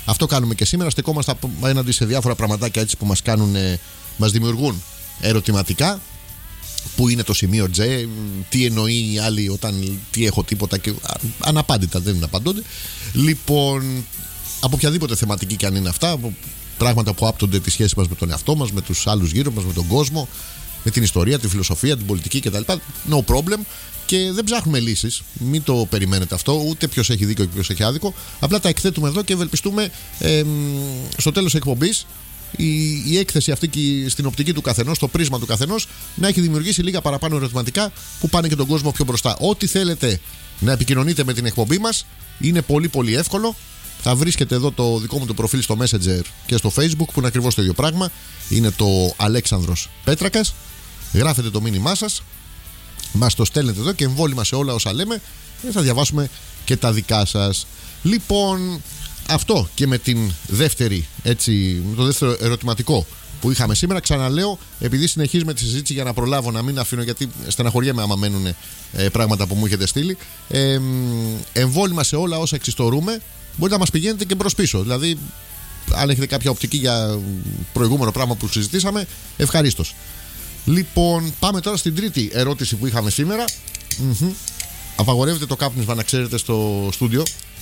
Αυτό κάνουμε και σήμερα. Στεκόμαστε απέναντι σε διάφορα πραγματάκια έτσι που μας κάνουν, μας δημιουργούν ερωτηματικά. Πού είναι το σημείο J, τι εννοεί οι άλλοι όταν τι έχω τίποτα και αναπάντητα δεν απαντώνται. Λοιπόν, από οποιαδήποτε θεματική και αν είναι αυτά, από πράγματα που άπτονται τη σχέση μας με τον εαυτό μας, με τους άλλους γύρω μας, με τον κόσμο, με την ιστορία, τη φιλοσοφία, την πολιτική κτλ. No problem. Και δεν ψάχνουμε λύσεις, μην το περιμένετε αυτό, ούτε ποιος έχει δίκιο και ποιος έχει άδικο. Απλά τα εκθέτουμε εδώ και ευελπιστούμε ε, στο τέλος της εκπομπής η, η έκθεση αυτή και στην οπτική του καθενός, στο πρίσμα του καθενός, να έχει δημιουργήσει λίγα παραπάνω ερωτηματικά που πάνε και τον κόσμο πιο μπροστά. Ό,τι θέλετε να επικοινωνείτε με την εκπομπή μας είναι πολύ πολύ εύκολο. Θα βρίσκετε εδώ το δικό μου το προφίλ στο Messenger και στο Facebook που είναι ακριβώς το ίδιο πράγμα. Είναι το Αλέξανδρος Πέτρακας. Γράφετε το μήνυμά σας, μας το στέλνετε εδώ και εμβόλυμα σε όλα όσα λέμε και θα διαβάσουμε και τα δικά σας. Λοιπόν, αυτό και με την δεύτερη, έτσι, με το δεύτερο ερωτηματικό που είχαμε σήμερα. Ξαναλέω, επειδή συνεχίζουμε τη συζήτηση για να προλάβω να μην αφήνω, γιατί στεναχωριέμαι άμα μένουν ε, πράγματα που μου έχετε στείλει. Ε, εμβόλυμα σε όλα όσα εξιστορούμε. Μπορείτε να μας πηγαίνετε και μπρος πίσω. Δηλαδή, αν έχετε κάποια οπτική για προηγούμενο πράγμα που συζητήσαμε, ευχαρίστως. Λοιπόν, πάμε τώρα στην τρίτη ερώτηση που είχαμε σήμερα. Mm-hmm. Απαγορεύεται το κάπνισμα, να ξέρετε, στο στούντιο.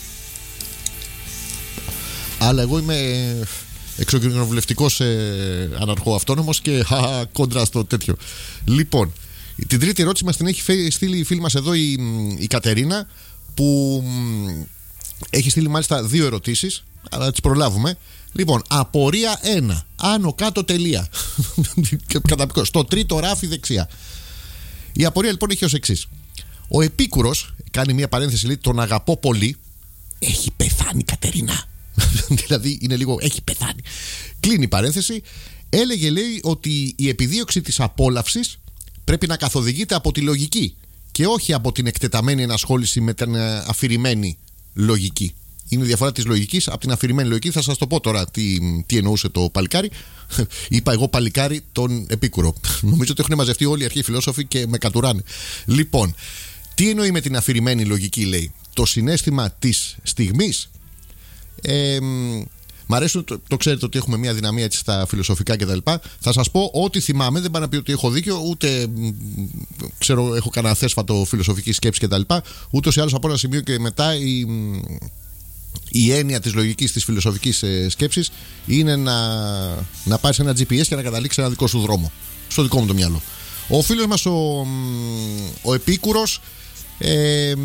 Αλλά εγώ είμαι εξοκοινοβουλευτικός ε, αναρχοαυτόνομος και χα, κόντρα στο τέτοιο. Λοιπόν, την τρίτη ερώτηση μας την έχει στείλει η φίλη μας εδώ η, η Κατερίνα, που έχει στείλει μάλιστα δύο ερωτήσεις. Να τις προλάβουμε. Λοιπόν, απορία ένα. Άνω κάτω τελεία. Στο τρίτο ράφι δεξιά. Η απορία λοιπόν έχει ως εξής. Ο Επίκουρος, κάνει μια παρένθεση, λέει, τον αγαπώ πολύ. Έχει πεθάνει, Κατερίνα. Δηλαδή είναι λίγο, έχει πεθάνει. Κλείνει η παρένθεση. Έλεγε, λέει, ότι η επιδίωξη της απόλαυσης πρέπει να καθοδηγείται από τη λογική και όχι από την εκτεταμένη ενασχόληση με την αφηρημένη λογική. Είναι η διαφορά της λογικής από την αφηρημένη λογική. Θα σας το πω τώρα τι, τι εννοούσε το παλικάρι. Είπα εγώ παλικάρι τον Επίκουρο. Νομίζω ότι έχουν μαζευτεί όλοι οι αρχαίοι φιλόσοφοι και με κατουράνε. Λοιπόν, τι εννοεί με την αφηρημένη λογική, λέει? Το συναίσθημα της στιγμής. Ε, μ' αρέσουν, το, το ξέρετε ότι έχουμε μια δυναμία έτσι στα φιλοσοφικά κτλ. Θα σας πω ό,τι θυμάμαι, δεν πάνε να πει ότι έχω δίκιο, ούτε ξέρω, έχω κανένα θέσφατο φιλοσοφική σκέψη κτλ. Ούτως ή άλλως από ένα σημείο και μετά η, η έννοια της λογικής, της φιλοσοφικής ε, σκέψης είναι να, να πάρεις ένα τζι πι ες και να καταλήξεις ένα δικό σου δρόμο. Στο δικό μου το μυαλό. Ο φίλος μας ο, ο Επίκουρος, ε,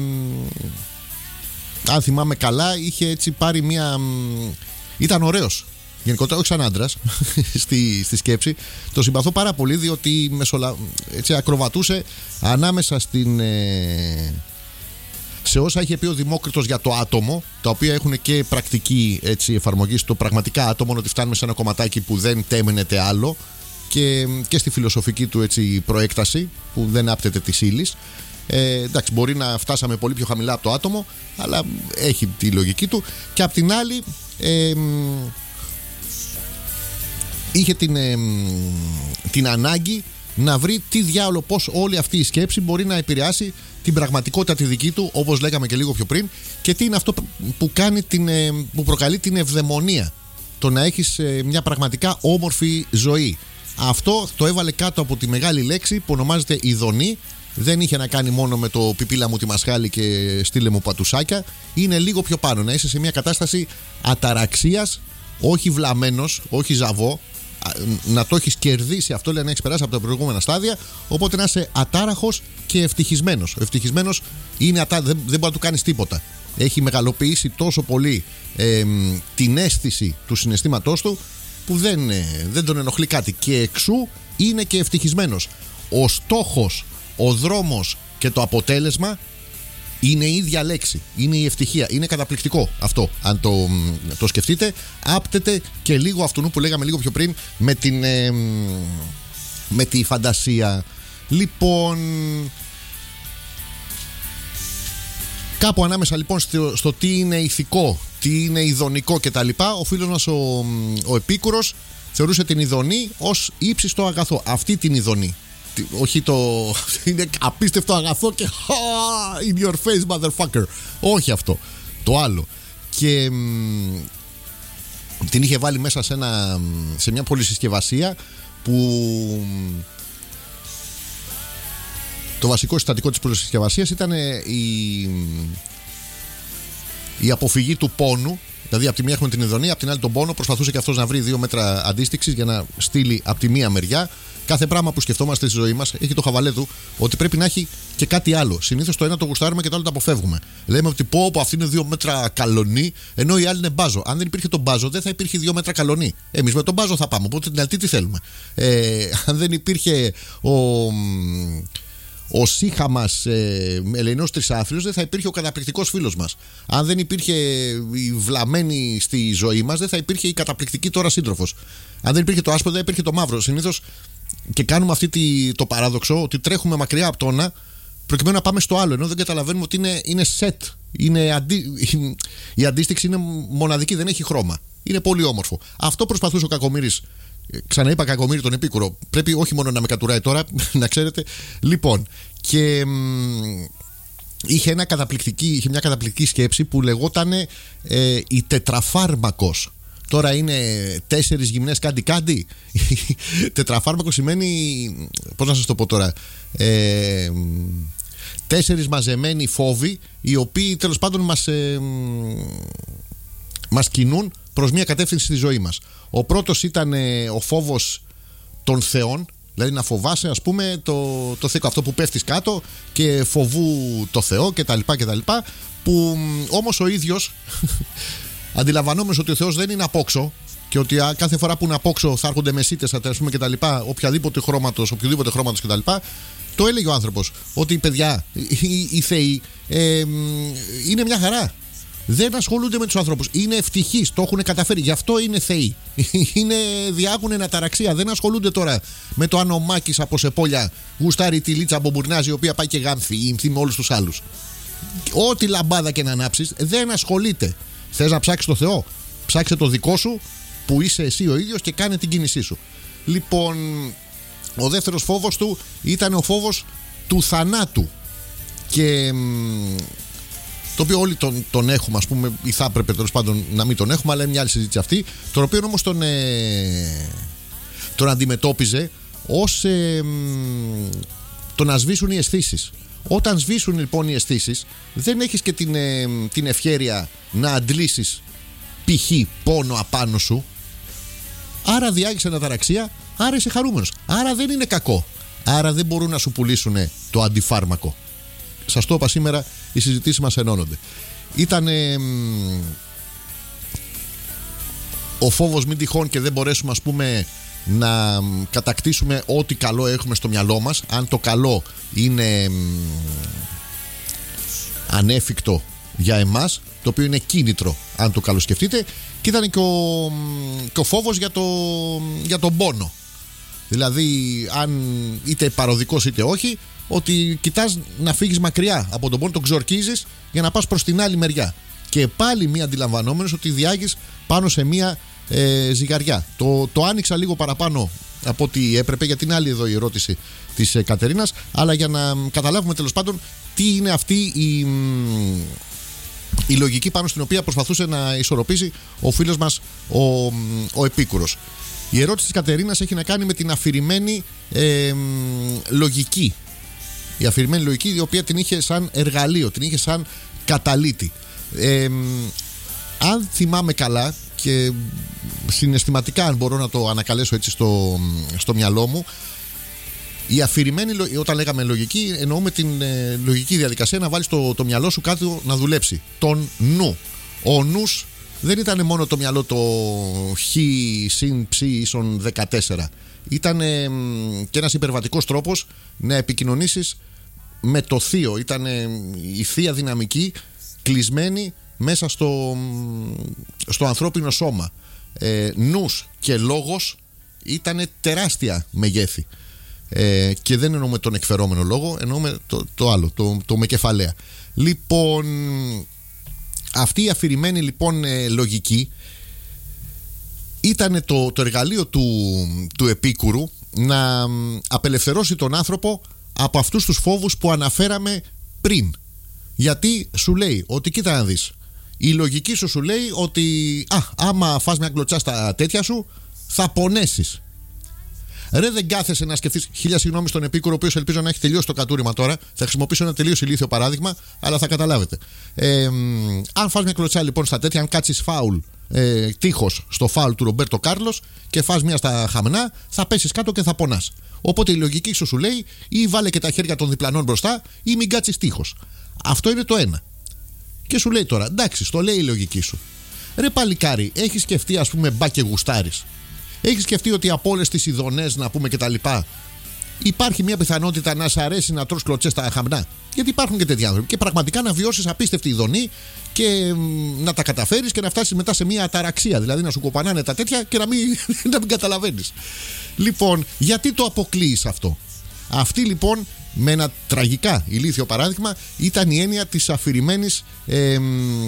αν θυμάμαι καλά, είχε έτσι πάρει μια... Ήταν ωραίος γενικότερα, όχι σαν άντρας στη, στη σκέψη. Το συμπαθώ πάρα πολύ, διότι μεσολα... έτσι ακροβατούσε ανάμεσα στην... Ε... σε όσα είχε πει ο Δημόκριτος για το άτομο, τα οποία έχουν και πρακτική έτσι, εφαρμογή στο πραγματικά άτομο, ότι φτάνουμε σε ένα κομματάκι που δεν τέμενεται άλλο, και, και στη φιλοσοφική του έτσι, προέκταση που δεν άπτεται της ύλης. Ε, εντάξει, μπορεί να φτάσαμε πολύ πιο χαμηλά από το άτομο, αλλά έχει τη λογική του. Και απ' την άλλη ε, είχε την, ε, την ανάγκη να βρει τι διάολο, πώς όλη αυτή η σκέψη μπορεί να επηρεάσει την πραγματικότητα τη δική του, όπως λέγαμε και λίγο πιο πριν, και τι είναι αυτό που, κάνει την, που προκαλεί την ευδαιμονία, το να έχεις μια πραγματικά όμορφη ζωή. Αυτό το έβαλε κάτω από τη μεγάλη λέξη που ονομάζεται ειδονή. Δεν είχε να κάνει μόνο με το πιπίλα μου τη μασχάλη και στείλε μου πατουσάκια. Είναι λίγο πιο πάνω, να είσαι σε μια κατάσταση αταραξίας, όχι βλαμμένος, όχι ζαβό, να το έχεις κερδίσει αυτό, λέει, να έχεις περάσει από τα προηγούμενα στάδια, οπότε να είσαι ατάραχος και ευτυχισμένος. Ο ευτυχισμένος είναι ατά... δεν, δεν μπορεί να του κάνεις τίποτα. Έχει μεγαλοποιήσει τόσο πολύ ε, την αίσθηση του συναισθήματός του που δεν, ε, δεν τον ενοχλεί κάτι, και εξού είναι και ευτυχισμένος. Ο στόχος, ο δρόμος και το αποτέλεσμα είναι η ίδια λέξη. Είναι η ευτυχία. Είναι καταπληκτικό αυτό. Αν το, το σκεφτείτε, άπτεται και λίγο αυτού που λέγαμε λίγο πιο πριν με την ε, με τη φαντασία. Λοιπόν, κάπου ανάμεσα λοιπόν στο, στο τι είναι ηθικό, τι είναι ειδονικό κτλ., ο φίλος μας ο, ο Επίκουρος θεωρούσε την ειδονή ως ύψιστο αγαθό. Αυτή την ειδονή. Όχι το... είναι απίστευτο αγαθό και in your face motherfucker. Όχι αυτό. Το άλλο. Και την είχε βάλει μέσα σε, ένα, σε μια πολυσυσκευασία που το βασικό συστατικό της πολυσυσκευασίας ήταν η, η αποφυγή του πόνου. Δηλαδή, από τη μία έχουμε την ειδονία, από την άλλη τον πόνο. Προσπαθούσε και αυτός να βρει δύο μέτρα αντίστοιξης για να στείλει από τη μία μεριά. Κάθε πράγμα που σκεφτόμαστε στη ζωή μας έχει το χαβαλέ του ότι πρέπει να έχει και κάτι άλλο. Συνήθως το ένα το γουστάρουμε και το άλλο το αποφεύγουμε. Λέμε ότι πω, πω αυτή είναι δύο μέτρα καλονί, ενώ η άλλη είναι μπάζο. Αν δεν υπήρχε τον μπάζο, δεν θα υπήρχε δύο μέτρα καλονί. Εμείς με τον μπάζο θα πάμε. Οπότε την άλλη τι θέλουμε. Ε, αν δεν υπήρχε ο. Ο σύχα μας ε, Ελεηνός Τρισάθλιος, δεν θα υπήρχε ο καταπληκτικός φίλος μας. Αν δεν υπήρχε η βλαμμένη στη ζωή μας, δεν θα υπήρχε η καταπληκτική τώρα σύντροφος. Αν δεν υπήρχε το άσπρο, δεν υπήρχε το μαύρο. Συνήθως και κάνουμε αυτή τη, το παράδοξο ότι τρέχουμε μακριά από το ένα προκειμένου να πάμε στο άλλο. Ενώ δεν καταλαβαίνουμε ότι είναι, είναι set. Είναι αντί, η αντίστοιξη είναι μοναδική, δεν έχει χρώμα. Είναι πολύ όμορφο. Αυτό προσπαθούσε ο Κακομοίρης. Ξαναείπα Κακομοίρη τον Επίκουρο. Πρέπει όχι μόνο να με κατουράει τώρα, να ξέρετε. Λοιπόν, και μ, είχε, ένα καταπληκτική, είχε μια καταπληκτική σκέψη που λεγόταν ε, η τετραφάρμακος. Τώρα είναι τέσσερις γυμνές κάντι κάντι. Τετραφάρμακο σημαίνει, πώς να σας το πω τώρα, ε, τέσσερις μαζεμένοι φόβοι, οι οποίοι τέλος πάντων μας, ε, μας κινούν προς μια κατεύθυνση στη ζωή μας. Ο πρώτος ήταν ε, ο φόβος των θεών, δηλαδή να φοβάσαι, ας πούμε, το, το θήκο αυτό που πέφτεις κάτω και φοβού το Θεό κτλ. κτλ που όμως ο ίδιος αντιλαμβανόμενος ότι ο Θεός δεν είναι απόξω και ότι α, κάθε φορά που είναι απόξω θα έρχονται μεσίτες, ας πούμε, κτλ. Οποιαδήποτε χρώματος, οποιοδήποτε χρώματος κτλ. Το έλεγε ο άνθρωπος ότι παιδιά, οι, οι θεοί ε, είναι μια χαρά. Δεν ασχολούνται με τους ανθρώπους. Είναι ευτυχείς, το έχουν καταφέρει. Γι' αυτό είναι θεοί. Είναι, διάγουν αναταραξία. Δεν ασχολούνται τώρα με το αν ο Μάκης από Σεπόλια γουστάρει τη Λίτσα Μπομπουρνάζη, η οποία πάει και γάμφει ή ήμθει με όλους τους άλλους. Ό,τι λαμπάδα και να ανάψεις, δεν ασχολείται. Θες να ψάξεις το Θεό? Ψάξε το δικό σου που είσαι εσύ ο ίδιος και κάνε την κίνησή σου. Λοιπόν, ο δεύτερος φόβος του ήταν ο φόβος του θανάτου. Και το οποίο όλοι τον, τον έχουμε, ας πούμε, ή θα έπρεπε τέλος πάντων να μην τον έχουμε, αλλά είναι μια άλλη συζήτηση αυτή. Τον οποίο όμως τον, ε, τον αντιμετώπιζε ως ε, το να σβήσουν οι αισθήσεις. Όταν σβήσουν λοιπόν οι αισθήσεις, δεν έχεις και την, ε, την ευχέρεια να αντλήσεις π.χ. πόνο απάνω σου. Άρα διάγεις αναταραξία, άρα είσαι χαρούμενος. Άρα δεν είναι κακό. Άρα δεν μπορούν να σου πουλήσουν το αντιφάρμακο. Σας το είπα σήμερα, οι συζητήσεις μας ενώνονται. Ήταν ε, ο φόβος μην τυχόν και δεν μπορέσουμε, ας πούμε, να κατακτήσουμε ό,τι καλό έχουμε στο μυαλό μας. Αν το καλό είναι ε, ανέφικτο για εμάς, το οποίο είναι κίνητρο αν το καλοσκεφτείτε. Και ήταν και ο, και ο φόβος για, το, για τον πόνο. Δηλαδή, αν είτε παροδικός είτε όχι, ότι κοιτάς να φύγεις μακριά από τον πόνο, τον ξορκίζεις για να πας προς την άλλη μεριά. Και πάλι μία αντιλαμβανόμενος ότι διάγεις πάνω σε μία ε, ζυγαριά. Το, το άνοιξα λίγο παραπάνω από ό,τι έπρεπε, γιατί είναι άλλη εδώ η ερώτηση της ε, Κατερίνας, αλλά για να καταλάβουμε τέλος πάντων τι είναι αυτή η, η λογική πάνω στην οποία προσπαθούσε να ισορροπήσει ο φίλος μας ο, ο Επίκουρος. Η ερώτηση της Κατερίνας έχει να κάνει με την αφηρημένη ε, λογική. Η αφηρημένη λογική, η οποία την είχε σαν εργαλείο, την είχε σαν καταλήτη. Ε, αν θυμάμαι καλά και συναισθηματικά, αν μπορώ να το ανακαλέσω έτσι στο, στο μυαλό μου, η αφηρημένη, όταν λέγαμε λογική, εννοούμε την ε, λογική διαδικασία να βάλεις το, το μυαλό σου κάτω να δουλέψει. Τον νου. Ο νους δεν ήταν μόνο το μυαλό το χ συν ψ ίσον δεκατέσσερα. Ήταν ε, και ένας υπερβατικός τρόπος να επικοινωνήσεις με το θείο. Ήταν ε, η θεία δυναμική κλεισμένη μέσα στο, στο ανθρώπινο σώμα. Ε, νους και λόγος ήταν τεράστια μεγέθη. Ε, και δεν εννοούμε τον εκφερόμενο λόγο, εννοούμε το, το άλλο, το, το με κεφαλαία. Λοιπόν, αυτή η αφηρημένη λοιπόν ε, λογική ήταν το, το εργαλείο του, του Επίκουρου να απελευθερώσει τον άνθρωπο από αυτούς τους φόβους που αναφέραμε πριν. Γιατί σου λέει ότι κοίτα να δεις, Η λογική σου σου λέει ότι α, άμα φας μια κλωτσά στα τέτοια σου, θα πονέσεις. Ρε, δεν κάθεσαι να σκεφτείς. Χίλια συγγνώμη στον επίκουρο, ο οποίος ελπίζω να έχει τελειώσει το κατούριμα τώρα. Θα χρησιμοποιήσω ένα τελείως ηλίθιο παράδειγμα, αλλά θα καταλάβετε. Ε, αν φας μια κλωτσά λοιπόν στα τέτοια, αν κάτσεις φάουλ, ε, τείχος στο φάουλ του Ρομπέρτο Κάρλος και φας μια στα χαμνά, θα πέσεις κάτω και θα πονάς. Οπότε η λογική σου σου λέει ή βάλε και τα χέρια των διπλανών μπροστά ή μην κάτσεις τείχος. Αυτό είναι το ένα. Και σου λέει τώρα, εντάξει, στο λέει η λογική σου. Ρε παλικάρι, έχεις σκεφτεί, ας πούμε, μπα και γουστάρεις. Έχεις σκεφτεί ότι από όλες τις ειδονές, να πούμε, και τα λοιπά, υπάρχει μια πιθανότητα να σ' αρέσει να τρως κλωτσές στα χαμνά. Γιατί υπάρχουν και τέτοιοι άνθρωποι. Και πραγματικά να βιώσεις απίστευτη ειδονή και μ, να τα καταφέρεις και να φτάσεις μετά σε μια αταραξία. Δηλαδή να σου κοπανάνε τα τέτοια και να μην, να μην καταλαβαίνεις. Λοιπόν, γιατί το αποκλείεις αυτό? Αυτή λοιπόν, με ένα τραγικά ηλίθιο παράδειγμα, ήταν η έννοια της αφηρημένης ε,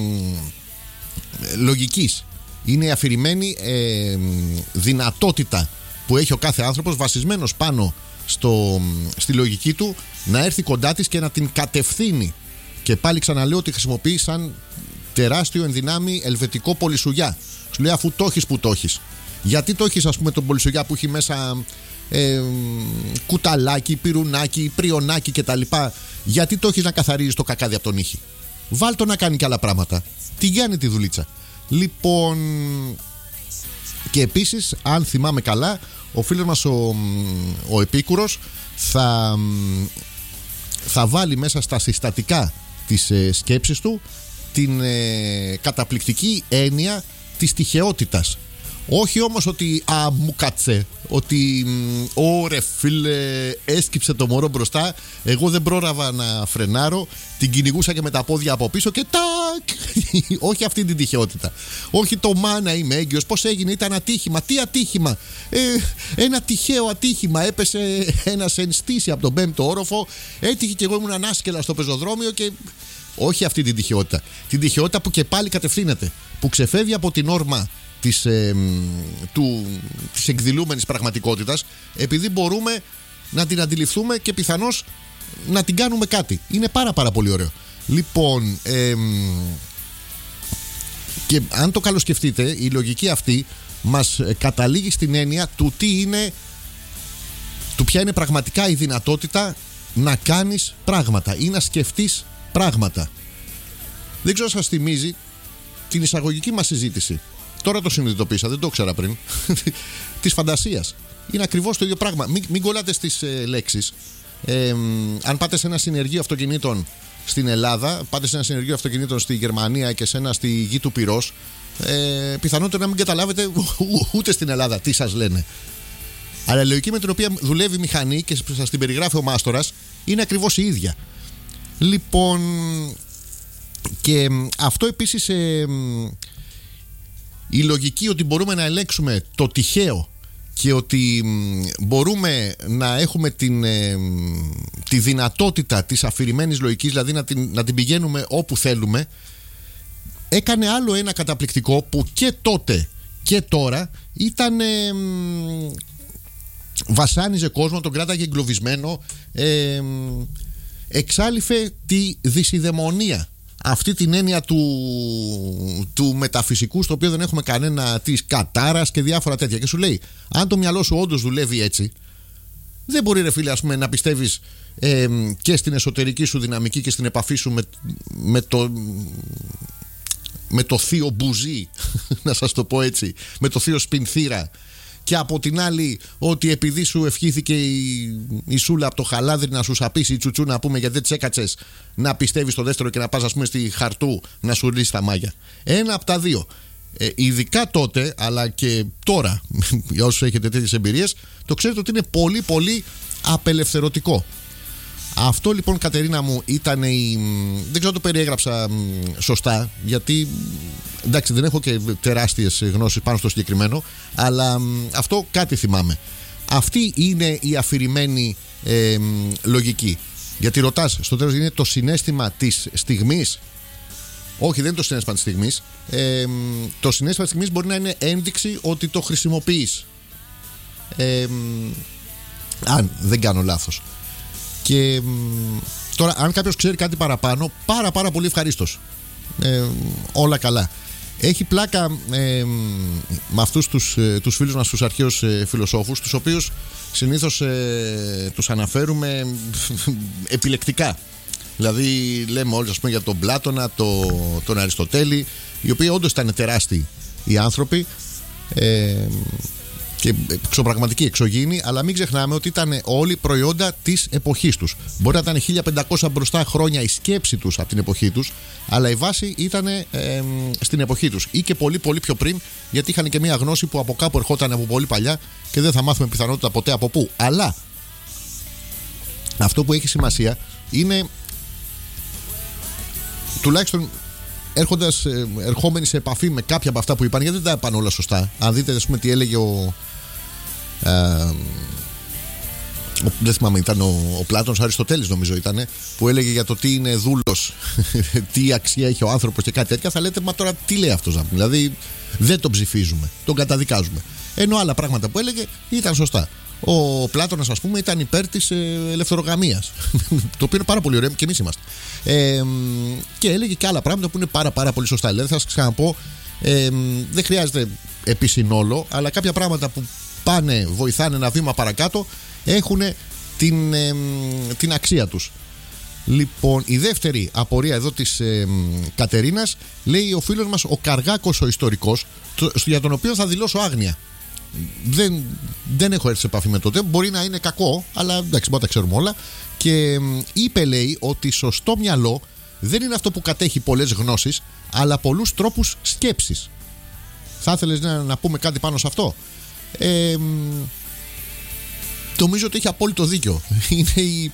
λογικής. Είναι η αφηρημένη ε, δυνατότητα που έχει ο κάθε άνθρωπος, βασισμένος πάνω στο, στη λογική του, να έρθει κοντά της και να την κατευθύνει. Και πάλι ξαναλέω ότι χρησιμοποιεί σαν τεράστιο ενδυνάμει ελβετικό πολυσουγιά. Σου λέει, αφού το έχεις, που το έχεις. Γιατί το έχεις, ας πούμε, τον πολυσουγιά που έχει μέσα ε, κουταλάκι, πυρουνάκι, πριονάκι κτλ. Γιατί το έχεις να καθαρίζεις το κακάδι από τον ήχη? Βάλ το να κάνει και άλλα πράγματα. Τι γιάνει τη δουλίτσα. Λοιπόν, και επίσης, αν θυμάμαι καλά, ο φίλος μας ο, ο Επίκουρος θα, θα βάλει μέσα στα συστατικά της ε, σκέψης του την ε, καταπληκτική έννοια της τυχαιότητας. Όχι όμως ότι α, μου κάτσε, ότι ωρε φίλε, έσκυψε το μωρό μπροστά, εγώ δεν πρόλαβα να φρενάρω, την κυνηγούσα και με τα πόδια από πίσω και τάκ. Όχι αυτή την τυχαιότητα. Όχι το μάνα είμαι έγκυος, πώς έγινε, ήταν ατύχημα. Τι ατύχημα? Ε, ένα τυχαίο ατύχημα. Έπεσε ένας εν στήση από τον πέμπτο όροφο, έτυχε και εγώ ήμουν ανάσκελα στο πεζοδρόμιο και... Όχι αυτή την τυχαιότητα. Την τυχαιότητα που και πάλι κατευθύνεται, που ξεφεύγει από την όρμα της, ε, του, της εκδηλούμενης πραγματικότητας, επειδή μπορούμε να την αντιληφθούμε και πιθανώς να την κάνουμε κάτι. Είναι πάρα πάρα πολύ ωραίο. Λοιπόν, ε, και αν το καλοσκεφτείτε, η λογική αυτή μας καταλήγει στην έννοια του τι είναι, του ποια είναι πραγματικά η δυνατότητα να κάνεις πράγματα ή να σκεφτείς πράγματα. Δεν ξέρω αν σας θυμίζει την εισαγωγική μας συζήτηση. Τώρα το συνειδητοποίησα, δεν το ήξερα πριν. Της φαντασίας. Είναι ακριβώς το ίδιο πράγμα. Μην, μην κολλάτε στις ε, λέξεις. Ε, αν πάτε σε ένα συνεργείο αυτοκινήτων στην Ελλάδα, πάτε σε ένα συνεργείο αυτοκινήτων στη Γερμανία και σε ένα στη γη του Πυρός, ε, πιθανότερο να μην καταλάβετε ούτε στην Ελλάδα τι σας λένε. Αλλά η λογική με την οποία δουλεύει η μηχανή και σας την περιγράφει ο μάστορας είναι ακριβώς η ίδια. Λοιπόν, και αυτό επίσης, ε, η λογική ότι μπορούμε να ελέγξουμε το τυχαίο και ότι μπορούμε να έχουμε την, ε, τη δυνατότητα της αφηρημένης λογικής, δηλαδή να την, να την πηγαίνουμε όπου θέλουμε, έκανε άλλο ένα καταπληκτικό που και τότε και τώρα ήταν... Ε, βασάνιζε κόσμο, τον κράταγε εγκλωβισμένο, ε, εξάλειφε τη δυσιδαιμονία, αυτή την έννοια του, του μεταφυσικού, στο οποίο δεν έχουμε κανένα, της κατάρας και διάφορα τέτοια. Και σου λέει, αν το μυαλό σου όντως δουλεύει έτσι, δεν μπορεί, ρε φίλε, ας πούμε, να πιστεύεις ε, και στην εσωτερική σου δυναμική και στην επαφή σου με, με το με το θείο μπουζί να σας το πω έτσι, με το θείο σπινθήρα, και από την άλλη ότι επειδή σου ευχήθηκε η, η σούλα από το χαλάδρι να σου σαπίσει η τσουτσού, να πούμε, γιατί δεν της έκατσες, να πιστεύεις στο δεύτερο και να πας, ας πούμε, στη Χαρτού να σου λύσει τα μάγια. Ένα από τα δύο. Ε, ειδικά τότε, αλλά και τώρα, για όσους έχετε τέτοιες εμπειρίες, το ξέρετε ότι είναι πολύ πολύ απελευθερωτικό. Αυτό λοιπόν, Κατερίνα μου, ήταν η... δεν ξέρω αν το περιέγραψα σωστά, γιατί εντάξει, δεν έχω και τεράστιες γνώσεις πάνω στο συγκεκριμένο, αλλά αυτό κάτι θυμάμαι. Αυτή είναι η αφηρημένη ε, λογική. Γιατί ρωτάς στο τέλος, είναι το συναίσθημα της στιγμής? Όχι, δεν είναι το συναίσθημα της στιγμής. ε, Το συναίσθημα της στιγμής μπορεί να είναι ένδειξη ότι το χρησιμοποιείς, ε, αν δεν κάνω λάθος. Και τώρα, αν κάποιος ξέρει κάτι παραπάνω, πάρα πάρα πολύ ευχαρίστως. ε, όλα καλά. Έχει πλάκα ε, με αυτούς τους, ε, τους φίλους μας, τους αρχαίους ε, φιλοσόφους, τους οποίους συνήθως ε, τους αναφέρουμε επιλεκτικά. Δηλαδή λέμε όλοι, ας πούμε, για τον Πλάτωνα, το, τον Αριστοτέλη, οι οποίοι όντως ήταν τεράστιοι οι άνθρωποι ε, και εξωπραγματικοί, εξωγήινοι, αλλά μην ξεχνάμε ότι ήταν όλοι προϊόντα της εποχής τους. Μπορεί να ήταν χίλια πεντακόσια μπροστά χρόνια η σκέψη τους από την εποχή τους, αλλά η βάση ήταν ε, στην εποχή τους ή και πολύ πολύ πιο πριν, γιατί είχαν και μια γνώση που από κάπου ερχόταν από πολύ παλιά και δεν θα μάθουμε πιθανότητα ποτέ από πού. Αλλά αυτό που έχει σημασία είναι, τουλάχιστον έρχοντας, ερχόμενοι σε επαφή με κάποια από αυτά που είπαν, γιατί δεν τα είπαν όλα σωστά. Αν δείτε, ας πούμε, τι έλεγε ο, ε, ο δεν θυμάμαι, ήταν ο, ο Πλάτωνος, Αριστοτέλης νομίζω ήταν, που έλεγε για το τι είναι δούλος, τι αξία έχει ο άνθρωπος και κάτι τέτοια, θα λέτε, μα τώρα τι λέει αυτός? Δηλαδή δεν τον ψηφίζουμε, τον καταδικάζουμε. Ενώ άλλα πράγματα που έλεγε ήταν σωστά. Ο Πλάτωνας, ας πούμε, ήταν υπέρ της ε, ελευθερογαμίας, το οποίο είναι πάρα πολύ ωραίο και εμείς είμαστε. Ε, και έλεγε και άλλα πράγματα που είναι πάρα πάρα πολύ σωστά. Δηλαδή θα σας ξαναπώ, ε, δεν χρειάζεται επί συνόλο, αλλά κάποια πράγματα που πάνε, βοηθάνε ένα βήμα παρακάτω, έχουν την, ε, την αξία τους. Λοιπόν, η δεύτερη απορία εδώ της ε, Κατερίνας, λέει ο φίλος μας ο Καργάκος ο ιστορικός, το, για τον οποίο θα δηλώσω άγνοια. Δεν, δεν έχω έρθει σε επαφή με το. Μπορεί να είναι κακό, αλλά εντάξει, μπορεί να τα ξέρουμε όλα. Και είπε, λέει, ότι σωστό μυαλό δεν είναι αυτό που κατέχει πολλές γνώσεις, αλλά πολλούς τρόπους σκέψης. Θα ήθελες να, να πούμε κάτι πάνω σε αυτό? Ε, νομίζω ότι έχει απόλυτο δίκιο. Είναι η...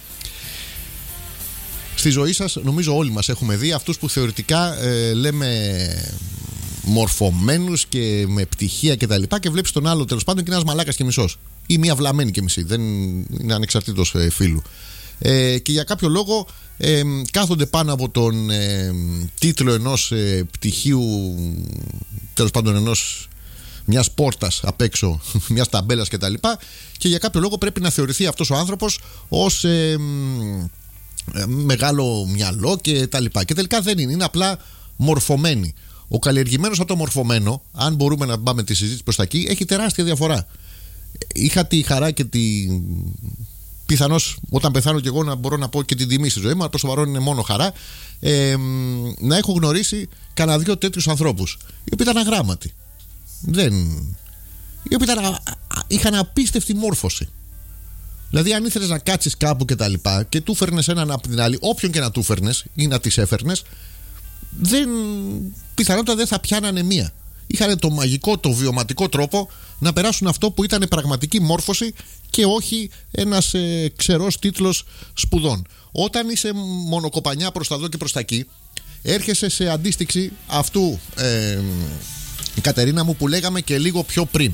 Στη ζωή σας, νομίζω όλοι μας έχουμε δει αυτούς που θεωρητικά ε, λέμε μορφωμένους και με πτυχία και τα λοιπά, και βλέπεις τον άλλο τέλος πάντων και είναι ένας μαλάκας και μισός ή μία βλαμμένη και μισή, δεν είναι ανεξαρτήτως ε, φίλου, ε, και για κάποιο λόγο ε, κάθονται πάνω από τον ε, τίτλο ενός ε, πτυχίου, τέλος πάντων ενός μιας πόρτας απ' έξω, μιας ταμπέλας και τα λοιπά, και για κάποιο λόγο πρέπει να θεωρηθεί αυτός ο άνθρωπος ως ε, ε, μεγάλο μυαλό και τα λοιπά, και τελικά δεν είναι, είναι απλά μορφωμένοι. Ο καλλιεργημένος από το μορφωμένο, αν μπορούμε να πάμε τη συζήτηση προς τα εκεί, έχει τεράστια διαφορά. Είχα τη χαρά και τη... πιθανώς όταν πεθάνω κι εγώ να μπορώ να πω και την τιμή στη ζωή μου, αλλά προς το παρόν είναι μόνο χαρά, ε, να έχω γνωρίσει κανένα δυο τέτοιους ανθρώπους, οι οποίοι ήταν αγράμματοι. Δεν... οι οποίοι ήταν... είχαν απίστευτη μόρφωση. Δηλαδή, αν ήθελες να κάτσεις κάπου και τα λοιπά και του φέρνες έναν από την άλλη, όποιον και να του φέρνες ή να τις έφερνες, δεν, πιθανότατα δεν θα πιάνανε μία. Είχαν το μαγικό, το βιωματικό τρόπο να περάσουν αυτό που ήταν πραγματική μόρφωση και όχι ένας ε, ξερός τίτλος σπουδών. Όταν είσαι μονοκοπανιά προς τα δω και προς τα εκεί, έρχεσαι σε αντίστοιξη αυτού, ε, η Κατερίνα μου, που λέγαμε και λίγο πιο πριν.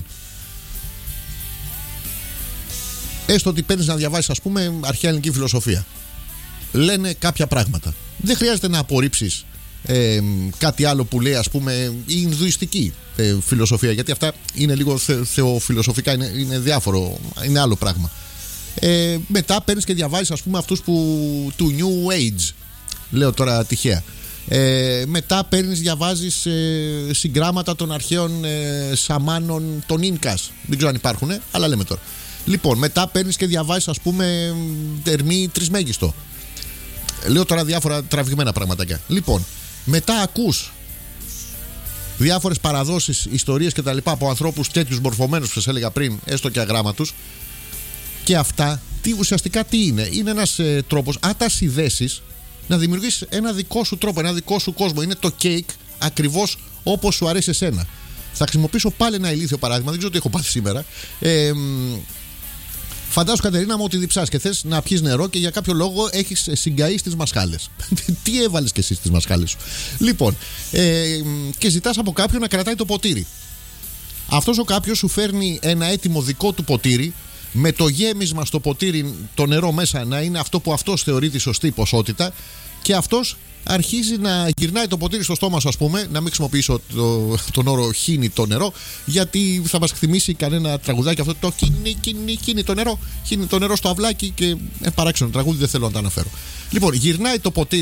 Έστω ότι παίρνεις να διαβάσεις, ας πούμε, αρχαία ελληνική φιλοσοφία. Λένε κάποια πράγματα. Δεν χρειάζεται να απορρίψεις Ε, κάτι άλλο που λέει, ας πούμε, η Ινδουιστική ε, φιλοσοφία, γιατί αυτά είναι λίγο θε, θεοφιλοσοφικά, είναι, είναι διάφορο, είναι άλλο πράγμα. Ε, μετά παίρνεις και διαβάζεις, ας πούμε, αυτούς που, του New Age, λέω τώρα τυχαία. Ε, μετά παίρνεις, διαβάζεις ε, συγγράμματα των αρχαίων ε, σαμάνων των Ίνκας, δεν ξέρω αν υπάρχουν, αλλά λέμε τώρα. Λοιπόν, μετά παίρνεις και διαβάζεις, ας πούμε, Ερμή Τρισμέγιστο. Λέω τώρα διάφορα τραβηγμένα πραγματάκια. Λοιπόν, μετά ακούς διάφορες παραδόσεις, ιστορίες και τα λοιπά από ανθρώπους τέτοιους μορφωμένους που σας έλεγα πριν, έστω και αγράμματους, και αυτά τι, ουσιαστικά τι είναι? Είναι ένας ε, τρόπος, αν τα συνδέσεις, να δημιουργήσεις ένα δικό σου τρόπο, ένα δικό σου κόσμο. Είναι το κέικ ακριβώς όπως σου αρέσει εσένα. Θα χρησιμοποιήσω πάλι ένα ηλίθιο παράδειγμα, δεν ξέρω τι έχω πάθει σήμερα. Ε, Φαντάσου, Κατερίνα μου, ότι διψάς και θες να πιεις νερό και για κάποιο λόγο έχεις συγκαεί στις μασχάλες. Τι έβαλες και εσύ στις μασχάλες σου? Λοιπόν, ε, και ζητάς από κάποιον να κρατάει το ποτήρι. Αυτός ο κάποιος σου φέρνει ένα έτοιμο δικό του ποτήρι, με το γέμισμα στο ποτήρι, το νερό μέσα να είναι αυτό που αυτός θεωρεί τη σωστή ποσότητα, και αυτός αρχίζει να γυρνάει το ποτήρι στο στόμα σου, ας πούμε, να μην χρησιμοποιήσω το, τον όρο χύνει το νερό, γιατί θα μας θυμίσει κανένα τραγουδάκι αυτό, το χύνει, χύνει, χύνει το νερό, χύνει το νερό στο αυλάκι, και ε, παράξενο τραγούδι, δεν θέλω να το αναφέρω. Λοιπόν, γυρνάει το ποτήρι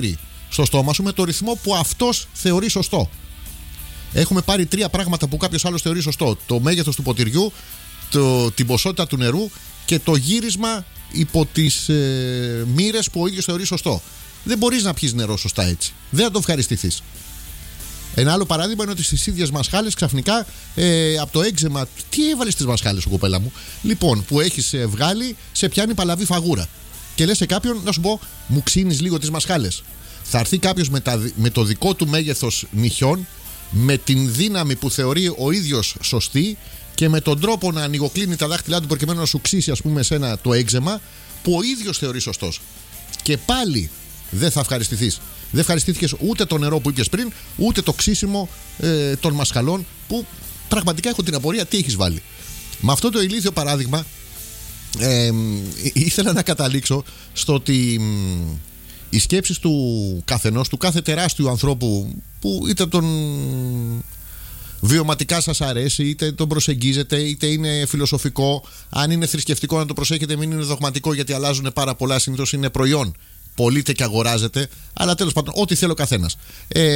στο στόμα σου με το ρυθμό που αυτός θεωρεί σωστό. Έχουμε πάρει τρία πράγματα που κάποιος άλλος θεωρεί σωστό: το μέγεθος του ποτηριού, το, την ποσότητα του νερού και το γύρισμα υπό τις ε, μοίρες που ο ίδιος θεωρεί σωστό. Δεν μπορείς να πιεις νερό σωστά έτσι. Δεν θα το ευχαριστηθείς. Ένα άλλο παράδειγμα είναι ότι στις ίδιες μασχάλες ξαφνικά ε, από το έξεμα. Τι έβαλες στις μασχάλες σου, κοπέλα μου? Λοιπόν, που έχεις ε, βγάλει, σε πιάνει παλαβή φαγούρα. Και λες σε κάποιον, να σου πω, μου ξύνεις λίγο τις μασχάλες. Θα έρθει κάποιος με, με το δικό του μέγεθος νυχιών, με την δύναμη που θεωρεί ο ίδιος σωστή και με τον τρόπο να ανοιγοκλίνει τα δάχτυλά του προκειμένου να σου ξύσει, ας πούμε, σένα το έξεμα που ο ίδιος θεωρεί σωστός. Και πάλι δεν θα ευχαριστηθείς. Δεν ευχαριστήθηκες ούτε το νερό που ήπιες πριν, ούτε το ξύσιμο ε, των μασχαλών, που πραγματικά έχω την απορία τι έχεις βάλει. Με αυτό το ηλίθιο παράδειγμα ε, ήθελα να καταλήξω στο ότι οι σκέψεις του καθενός, του κάθε τεράστιου ανθρώπου που είτε τον βιωματικά σας αρέσει, είτε τον προσεγγίζετε, είτε είναι φιλοσοφικό, αν είναι θρησκευτικό να το προσέχετε, μην είναι δογματικό, γιατί αλλάζουν πάρα πολλά, συνήθως είναι προϊόν, πωλείται και αγοράζεται, αλλά τέλος πάντων ό,τι θέλει ο καθένας. ε,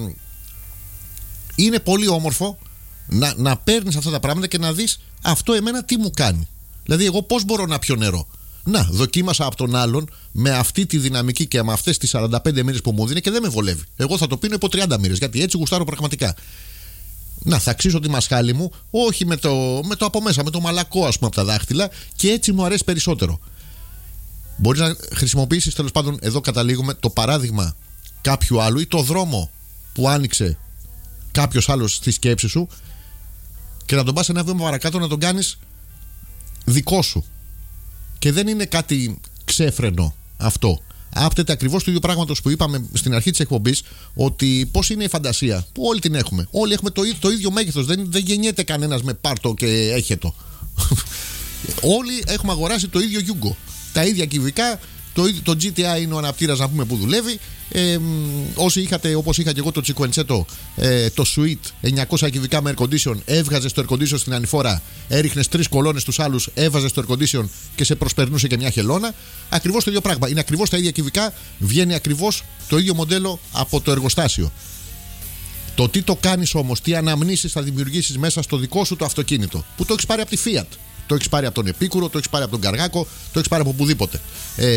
είναι πολύ όμορφο να, να παίρνεις αυτά τα πράγματα και να δεις αυτό εμένα τι μου κάνει. Δηλαδή εγώ πώς μπορώ να πιω νερό? Να, δοκίμασα από τον άλλον με αυτή τη δυναμική και με αυτές τις σαράντα πέντε μοίρες που μου δίνει και δεν με βολεύει. Εγώ θα το πίνω υπό τριάντα μοίρες, γιατί έτσι γουστάρω πραγματικά. Να, θα ξύσω τη μασχάλη μου, όχι με το, με το από μέσα, με το μαλακό, ας πούμε, από τα δάχτυλα, και έτσι μου αρέσει περισσότερο. Μπορείς να χρησιμοποιήσεις, τέλος πάντων, εδώ καταλήγουμε, το παράδειγμα κάποιου άλλου ή το δρόμο που άνοιξε κάποιος άλλος στη σκέψη σου και να τον πας ένα βήμα παρακάτω, να τον κάνεις δικό σου. Και δεν είναι κάτι ξέφρενο αυτό. Άπτεται ακριβώς του ίδιου πράγματος που είπαμε στην αρχή της εκπομπής, ότι πώς είναι η φαντασία, που όλοι την έχουμε. Όλοι έχουμε το, το ίδιο μέγεθος. Δεν, δεν γεννιέται κανένας με πάρτο και έχετο. Όλοι έχουμε αγοράσει το ίδιο Yugo. Τα ίδια κυβικά. Το, το τζι τι άι είναι ο αναπτήρας, να πούμε, που δουλεύει. Ε, όσοι είχατε, όπως είχα και εγώ, το Cinquecento, ε, το Suite εννιακόσια κυβικά με air condition, έβγαζες το air condition στην ανηφόρα, έριχνες τρεις κολόνες στους άλλους, έβαζες το air condition και σε προσπερνούσε και μια χελώνα. Ακριβώς το ίδιο πράγμα. Είναι ακριβώς τα ίδια κυβικά, βγαίνει ακριβώς το ίδιο μοντέλο από το εργοστάσιο. Το τι το κάνεις όμως, τι αναμνήσεις θα δημιουργήσεις μέσα στο δικό σου το αυτοκίνητο, που το έχεις πάρει από τη Fiat, το έχεις πάρει από τον Επίκουρο, το έχεις πάρει από τον Καργάκο, το έχεις πάρει από οπουδήποτε. Ε,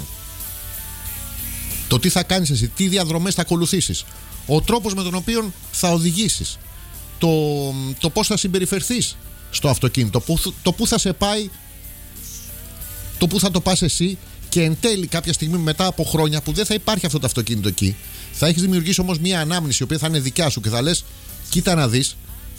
το τι θα κάνεις εσύ, τι διαδρομές θα ακολουθήσεις, ο τρόπος με τον οποίο θα οδηγήσεις, το, το πώς θα συμπεριφερθείς στο αυτοκίνητο, που, το που θα σε πάει, το που θα το πας εσύ, και εν τέλει κάποια στιγμή μετά από χρόνια που δεν θα υπάρχει αυτό το αυτοκίνητο εκεί, θα έχεις δημιουργήσει όμως μια ανάμνηση η οποία θα είναι δικιά σου και θα λες, κοίτα να δεις,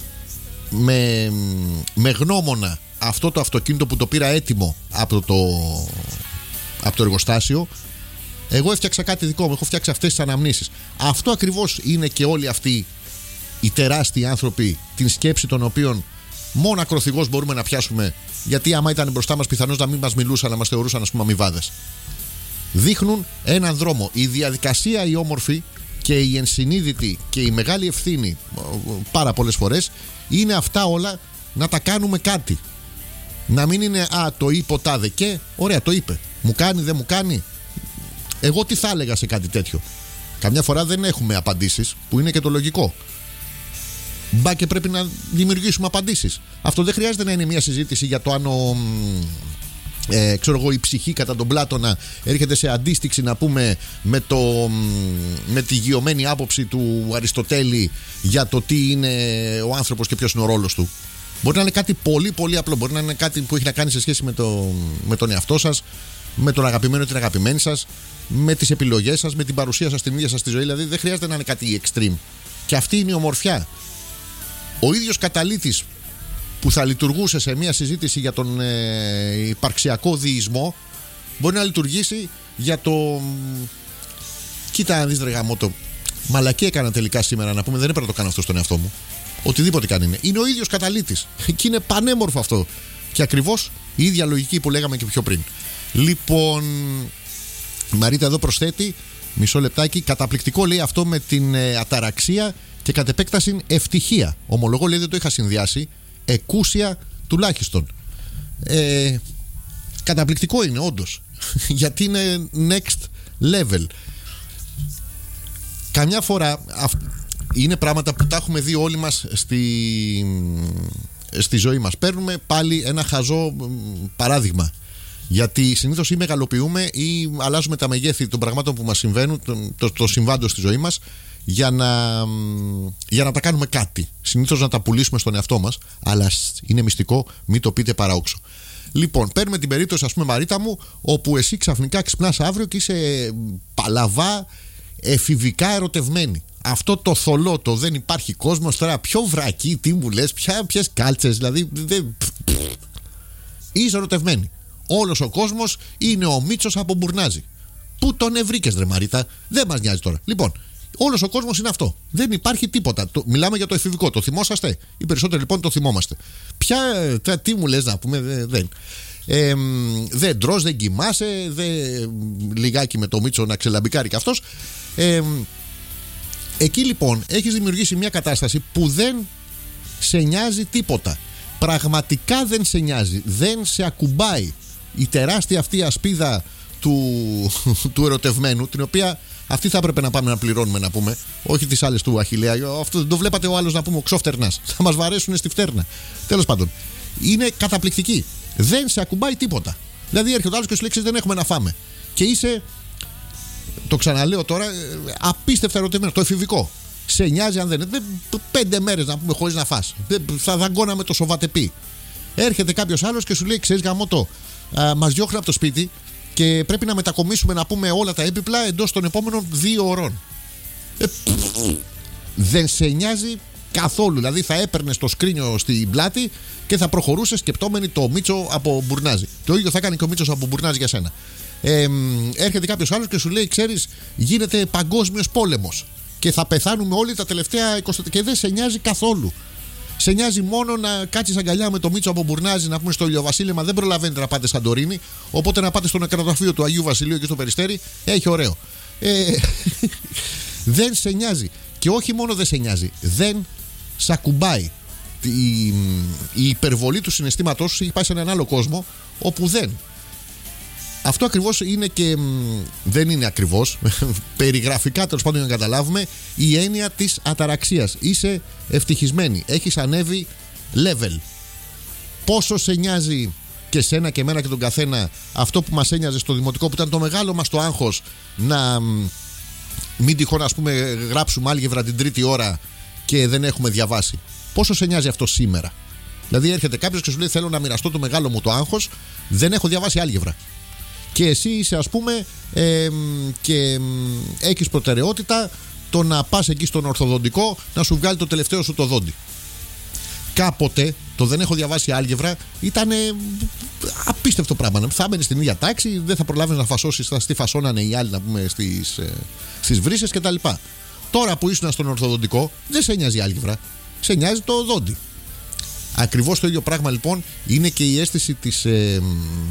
με, με γνώμονα αυτό το αυτοκίνητο που το πήρα έτοιμο από το, από το εργοστάσιο, εγώ έφτιαξα κάτι δικό μου, έχω φτιάξει αυτές τις αναμνήσεις. Αυτό ακριβώς είναι και όλοι αυτοί οι τεράστιοι άνθρωποι, την σκέψη των οποίων μόνο ακροθυγώς μπορούμε να πιάσουμε, γιατί άμα ήταν μπροστά μας πιθανώς να μην μας μιλούσαν, να μας θεωρούσαν, ας πούμε, αμοιβάδες. Δείχνουν έναν δρόμο. Η διαδικασία η όμορφη και η ενσυνείδητη και η μεγάλη ευθύνη πάρα πολλές φορές είναι αυτά όλα, να τα κάνουμε κάτι. Να μην είναι «Α, το είπε ο τάδε και ωραία, το είπε, μου κάνει, δεν μου κάνει». Εγώ τι θα έλεγα σε κάτι τέτοιο? Καμιά φορά δεν έχουμε απαντήσεις, που είναι και το λογικό. Μπα και πρέπει να δημιουργήσουμε απαντήσεις. Αυτό δεν χρειάζεται να είναι μια συζήτηση για το αν ο, ε, ξέρω εγώ, η ψυχή κατά τον Πλάτωνα έρχεται σε αντίστοιξη, να πούμε, με, το, με τη γειωμένη άποψη του Αριστοτέλη για το τι είναι ο άνθρωπος και ποιος είναι ο ρόλος του. Μπορεί να είναι κάτι πολύ πολύ απλό. Μπορεί να είναι κάτι που έχει να κάνει σε σχέση με, το, με τον εαυτό σας, με τον αγαπημένο ή την αγαπημένη σας, με τις επιλογές σας, με την παρουσία σας στην ίδια σας τη ζωή. Δηλαδή δεν χρειάζεται να είναι κάτι extreme. Και αυτή είναι η ομορφιά. Ο ίδιος καταλύτης που θα λειτουργούσε σε μια συζήτηση για τον ε, υπαρξιακό δεϊσμό μπορεί να λειτουργήσει για το κοίτα να δεις, ρε γαμώτο, μαλακή έκανα τελικά σήμερα, να πούμε, δεν έπρεπε να το κάνω αυτό στον εαυτό μου. Οτιδήποτε κάνει είναι. Είναι ο ίδιος καταλύτης. Και είναι πανέμορφο αυτό. Και ακριβώς η ίδια λογική που λέγαμε και πιο πριν. Λοιπόν, η Μαρίτα εδώ προσθέτει, μισό λεπτάκι, καταπληκτικό λέει αυτό με την ε, αταραξία και κατ' επέκταση ευτυχία. Ομολογώ, λέει, δεν το είχα συνδυάσει. Εκούσια τουλάχιστον. Ε, καταπληκτικό είναι όντως. Γιατί είναι next level. καμιά φορά αυ... είναι πράγματα που τα έχουμε δει όλοι μας στη, στη ζωή μας. Παίρνουμε πάλι ένα χαζό παράδειγμα. Γιατί συνήθως ή μεγαλοποιούμε ή αλλάζουμε τα μεγέθη των πραγμάτων που μας συμβαίνουν, το, το, το συμβάντο στη ζωή μας, για να, για να τα κάνουμε κάτι. Συνήθως να τα πουλήσουμε στον εαυτό μας, αλλά είναι μυστικό, μην το πείτε παράοξο. Λοιπόν, παίρνουμε την περίπτωση, ας πούμε, Μαρίτα μου, όπου εσύ ξαφνικά ξυπνάς αύριο και είσαι παλαβά, εφηβικά ερωτευμένη. Αυτό το θολό, το δεν υπάρχει κόσμος, τώρα πιο βρακή, τι μου λες, ποιες κάλτσες, δηλαδή. Δε, είσαι ερωτευμένη. Όλος ο κόσμος είναι ο Μίτσος από Μπουρνάζι. Πού τον ευρήκες, ρε Μαρίτα, δεν μας νοιάζει τώρα. Λοιπόν, όλος ο κόσμος είναι αυτό. Δεν υπάρχει τίποτα. Το, μιλάμε για το εφηβικό. Το θυμόσαστε? Οι περισσότεροι λοιπόν το θυμόμαστε. Ποια, τα, τι μου λες να πούμε, δε, δεν. Ε, δεν τρως, δεν κοιμάσαι, δεν, λιγάκι με το Μίτσο να ξελαμπικάρει κι αυτός. Ε, εκεί λοιπόν έχεις δημιουργήσει μια κατάσταση που δεν σε νοιάζει τίποτα. Πραγματικά δεν σε νοιάζει. Δεν σε ακουμπάει η τεράστια αυτή ασπίδα του, του ερωτευμένου, την οποία αυτή θα έπρεπε να πάμε να πληρώνουμε, να πούμε, όχι τις άλλες του Αχιλλέα. Αυτό δεν το βλέπατε ο άλλος, να πούμε, ο ξόφτερνας. Θα μας βαρέσουν στη φτέρνα. Τέλος πάντων, είναι καταπληκτική. Δεν σε ακουμπάει τίποτα. Δηλαδή έρχεται ο άλλος και σου λέει: δεν έχουμε να φάμε. Και είσαι, το ξαναλέω τώρα, απίστευτα ερωτευμένο. Το εφηβικό. Σε νοιάζει αν δεν είναι. Πέντε μέρες να πούμε χωρίς να φας. Θα δαγκώναμε το σοβατεπί. Έρχεται κάποιος άλλος και σου λέει: ξέρεις γαμώτο, μας διώχνουν από το σπίτι και πρέπει να μετακομίσουμε, να πούμε, όλα τα έπιπλα εντός των επόμενων δύο ωρών. Ε, δεν σε νοιάζει καθόλου. Δηλαδή θα έπαιρνες το σκρίνιο στην πλάτη και θα προχωρούσες σκεπτόμενοι το Μίτσο από Μπουρνάζι. Το ίδιο θα έκανε και ο Μίτσος από Μπουρνάζι για σένα. Ε, έρχεται κάποιος άλλος και σου λέει: ξέρεις, γίνεται παγκόσμιος πόλεμος και θα πεθάνουμε όλοι τα τελευταία είκοσι και δεν σε νοιάζει καθόλου. Σε νοιάζει μόνο να κάτσεις αγκαλιά με το Μίτσο από Μπουρνάζι, να πούμε στο ηλιοβασίλεμα. Δεν προλαβαίνετε να πάτε Σαντορίνη. Οπότε να πάτε στο νεκροταφείο του Αγίου Βασιλείου και στο Περιστέρι. Έχει ωραίο. Ε, δεν σε νοιάζει. Και όχι μόνο δεν σε νοιάζει, δεν σ' ακουμπάει. Η, η υπερβολή του συναισθήματός σου έχει πάει σε έναν άλλο κόσμο όπου δεν. Αυτό ακριβώς είναι και δεν είναι ακριβώς, περιγραφικά τέλος πάντων, για να καταλάβουμε, η έννοια της αταραξίας. Είσαι ευτυχισμένη, έχεις ανέβει level. Πόσο σε νοιάζει και σένα και εμένα και τον καθένα αυτό που μας ένοιαζε στο δημοτικό, που ήταν το μεγάλο μας το άγχος, να μην τυχόν, ας πούμε, γράψουμε άλγευρα την τρίτη ώρα και δεν έχουμε διαβάσει. Πόσο σε νοιάζει αυτό σήμερα? Δηλαδή έρχεται κάποιος και σου λέει: θέλω να μοιραστώ το μεγάλο μου το άγχος, δεν έχω διαβάσει άλγευρα. Και εσύ είσαι, ας πούμε, ε, και έχεις προτεραιότητα το να πας εκεί στον ορθοδοντικό να σου βγάλει το τελευταίο σου το δόντι. Κάποτε το δεν έχω διαβάσει άλγευρα ήταν απίστευτο πράγμα. Θα έμενες στην ίδια τάξη, δεν θα προλάβεις να φασώσεις, θα στη φασώνανε οι άλλοι, να πούμε, στις, στις βρύσες κτλ. Τώρα που ήσουν στον ορθοδοντικό, δεν σε νοιάζει η άλγευρα, σε νοιάζει το δόντι. Ακριβώς το ίδιο πράγμα λοιπόν είναι και η αίσθηση της. Ε,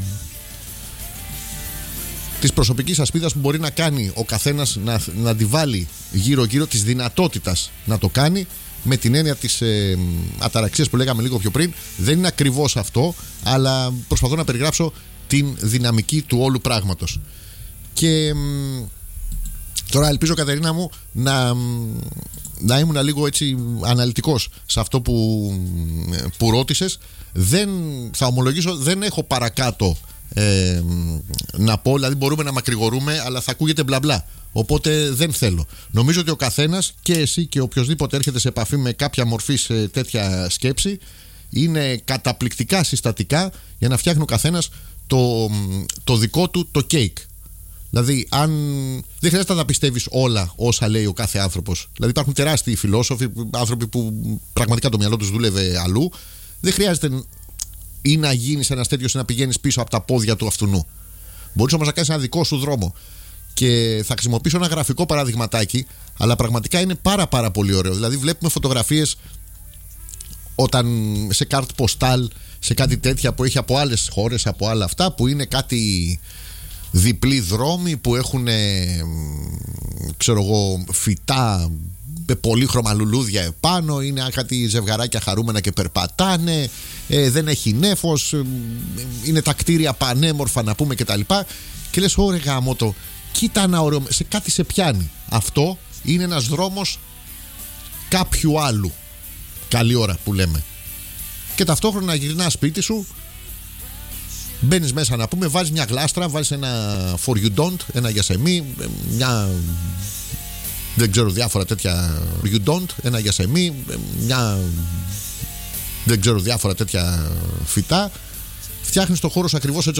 της προσωπικής ασπίδας που μπορεί να κάνει ο καθένας, να, να τη βάλει γύρω-γύρω, της δυνατότητας να το κάνει, με την έννοια της ε, αταραξίας που λέγαμε λίγο πιο πριν. Δεν είναι ακριβώς αυτό, αλλά προσπαθώ να περιγράψω την δυναμική του όλου πράγματος. Και τώρα ελπίζω, Κατερίνα μου, να, να ήμουν λίγο έτσι αναλυτικός σε αυτό που, που ρώτησες. Δεν, θα ομολογήσω, δεν έχω παρακάτω Ε, να πω, δηλαδή μπορούμε να μακρηγορούμε, αλλά θα ακούγεται μπλα μπλα. Οπότε δεν θέλω. Νομίζω ότι ο καθένας, και εσύ και οποιοδήποτε έρχεται σε επαφή με κάποια μορφή σε τέτοια σκέψη, είναι καταπληκτικά συστατικά για να φτιάχνει ο καθένας το, το δικό του το κέικ. Δηλαδή, αν δεν χρειάζεται να τα πιστεύεις όλα όσα λέει ο κάθε άνθρωπος. Δηλαδή, υπάρχουν τεράστιοι φιλόσοφοι, άνθρωποι που πραγματικά το μυαλό τους δούλευε αλλού. Δεν χρειάζεται ή να γίνεις ένας τέτοιος ή να πηγαίνεις πίσω από τα πόδια του αυτού. Μπορείς όμως να κάνεις ένα δικό σου δρόμο. Και θα χρησιμοποιήσω ένα γραφικό παραδειγματάκι, αλλά πραγματικά είναι πάρα πάρα πολύ ωραίο. Δηλαδή, βλέπουμε φωτογραφίες όταν σε κάρτ ποστάλ, σε κάτι τέτοια που έχει από άλλες χώρες, από άλλα αυτά, που είναι κάτι διπλοί δρόμοι που έχουν, ξέρω εγώ, φυτά με πολύχρωμα λουλούδια επάνω, είναι κάτι ζευγαράκια χαρούμενα και περπατάνε, ε, δεν έχει νέφος, ε, είναι τα κτίρια πανέμορφα, να πούμε, κτλ. Και λες: ωραία γάμο το, κοίτα ένα ωραίο, σε κάτι σε πιάνει. Αυτό είναι ένας δρόμος κάποιου άλλου. Καλή ώρα που λέμε. Και ταυτόχρονα γυρνάς σπίτι σου, μπαίνεις μέσα να πούμε, βάζεις μια γλάστρα, βάζεις ένα for you don't, ένα για σεμί, μια, δεν ξέρω, διάφορα τέτοια for you don't, ένα για σεμί, μια, δεν ξέρω, διάφορα τέτοια φυτά. Φτιάχνεις το χώρο σου ακριβώς έτσι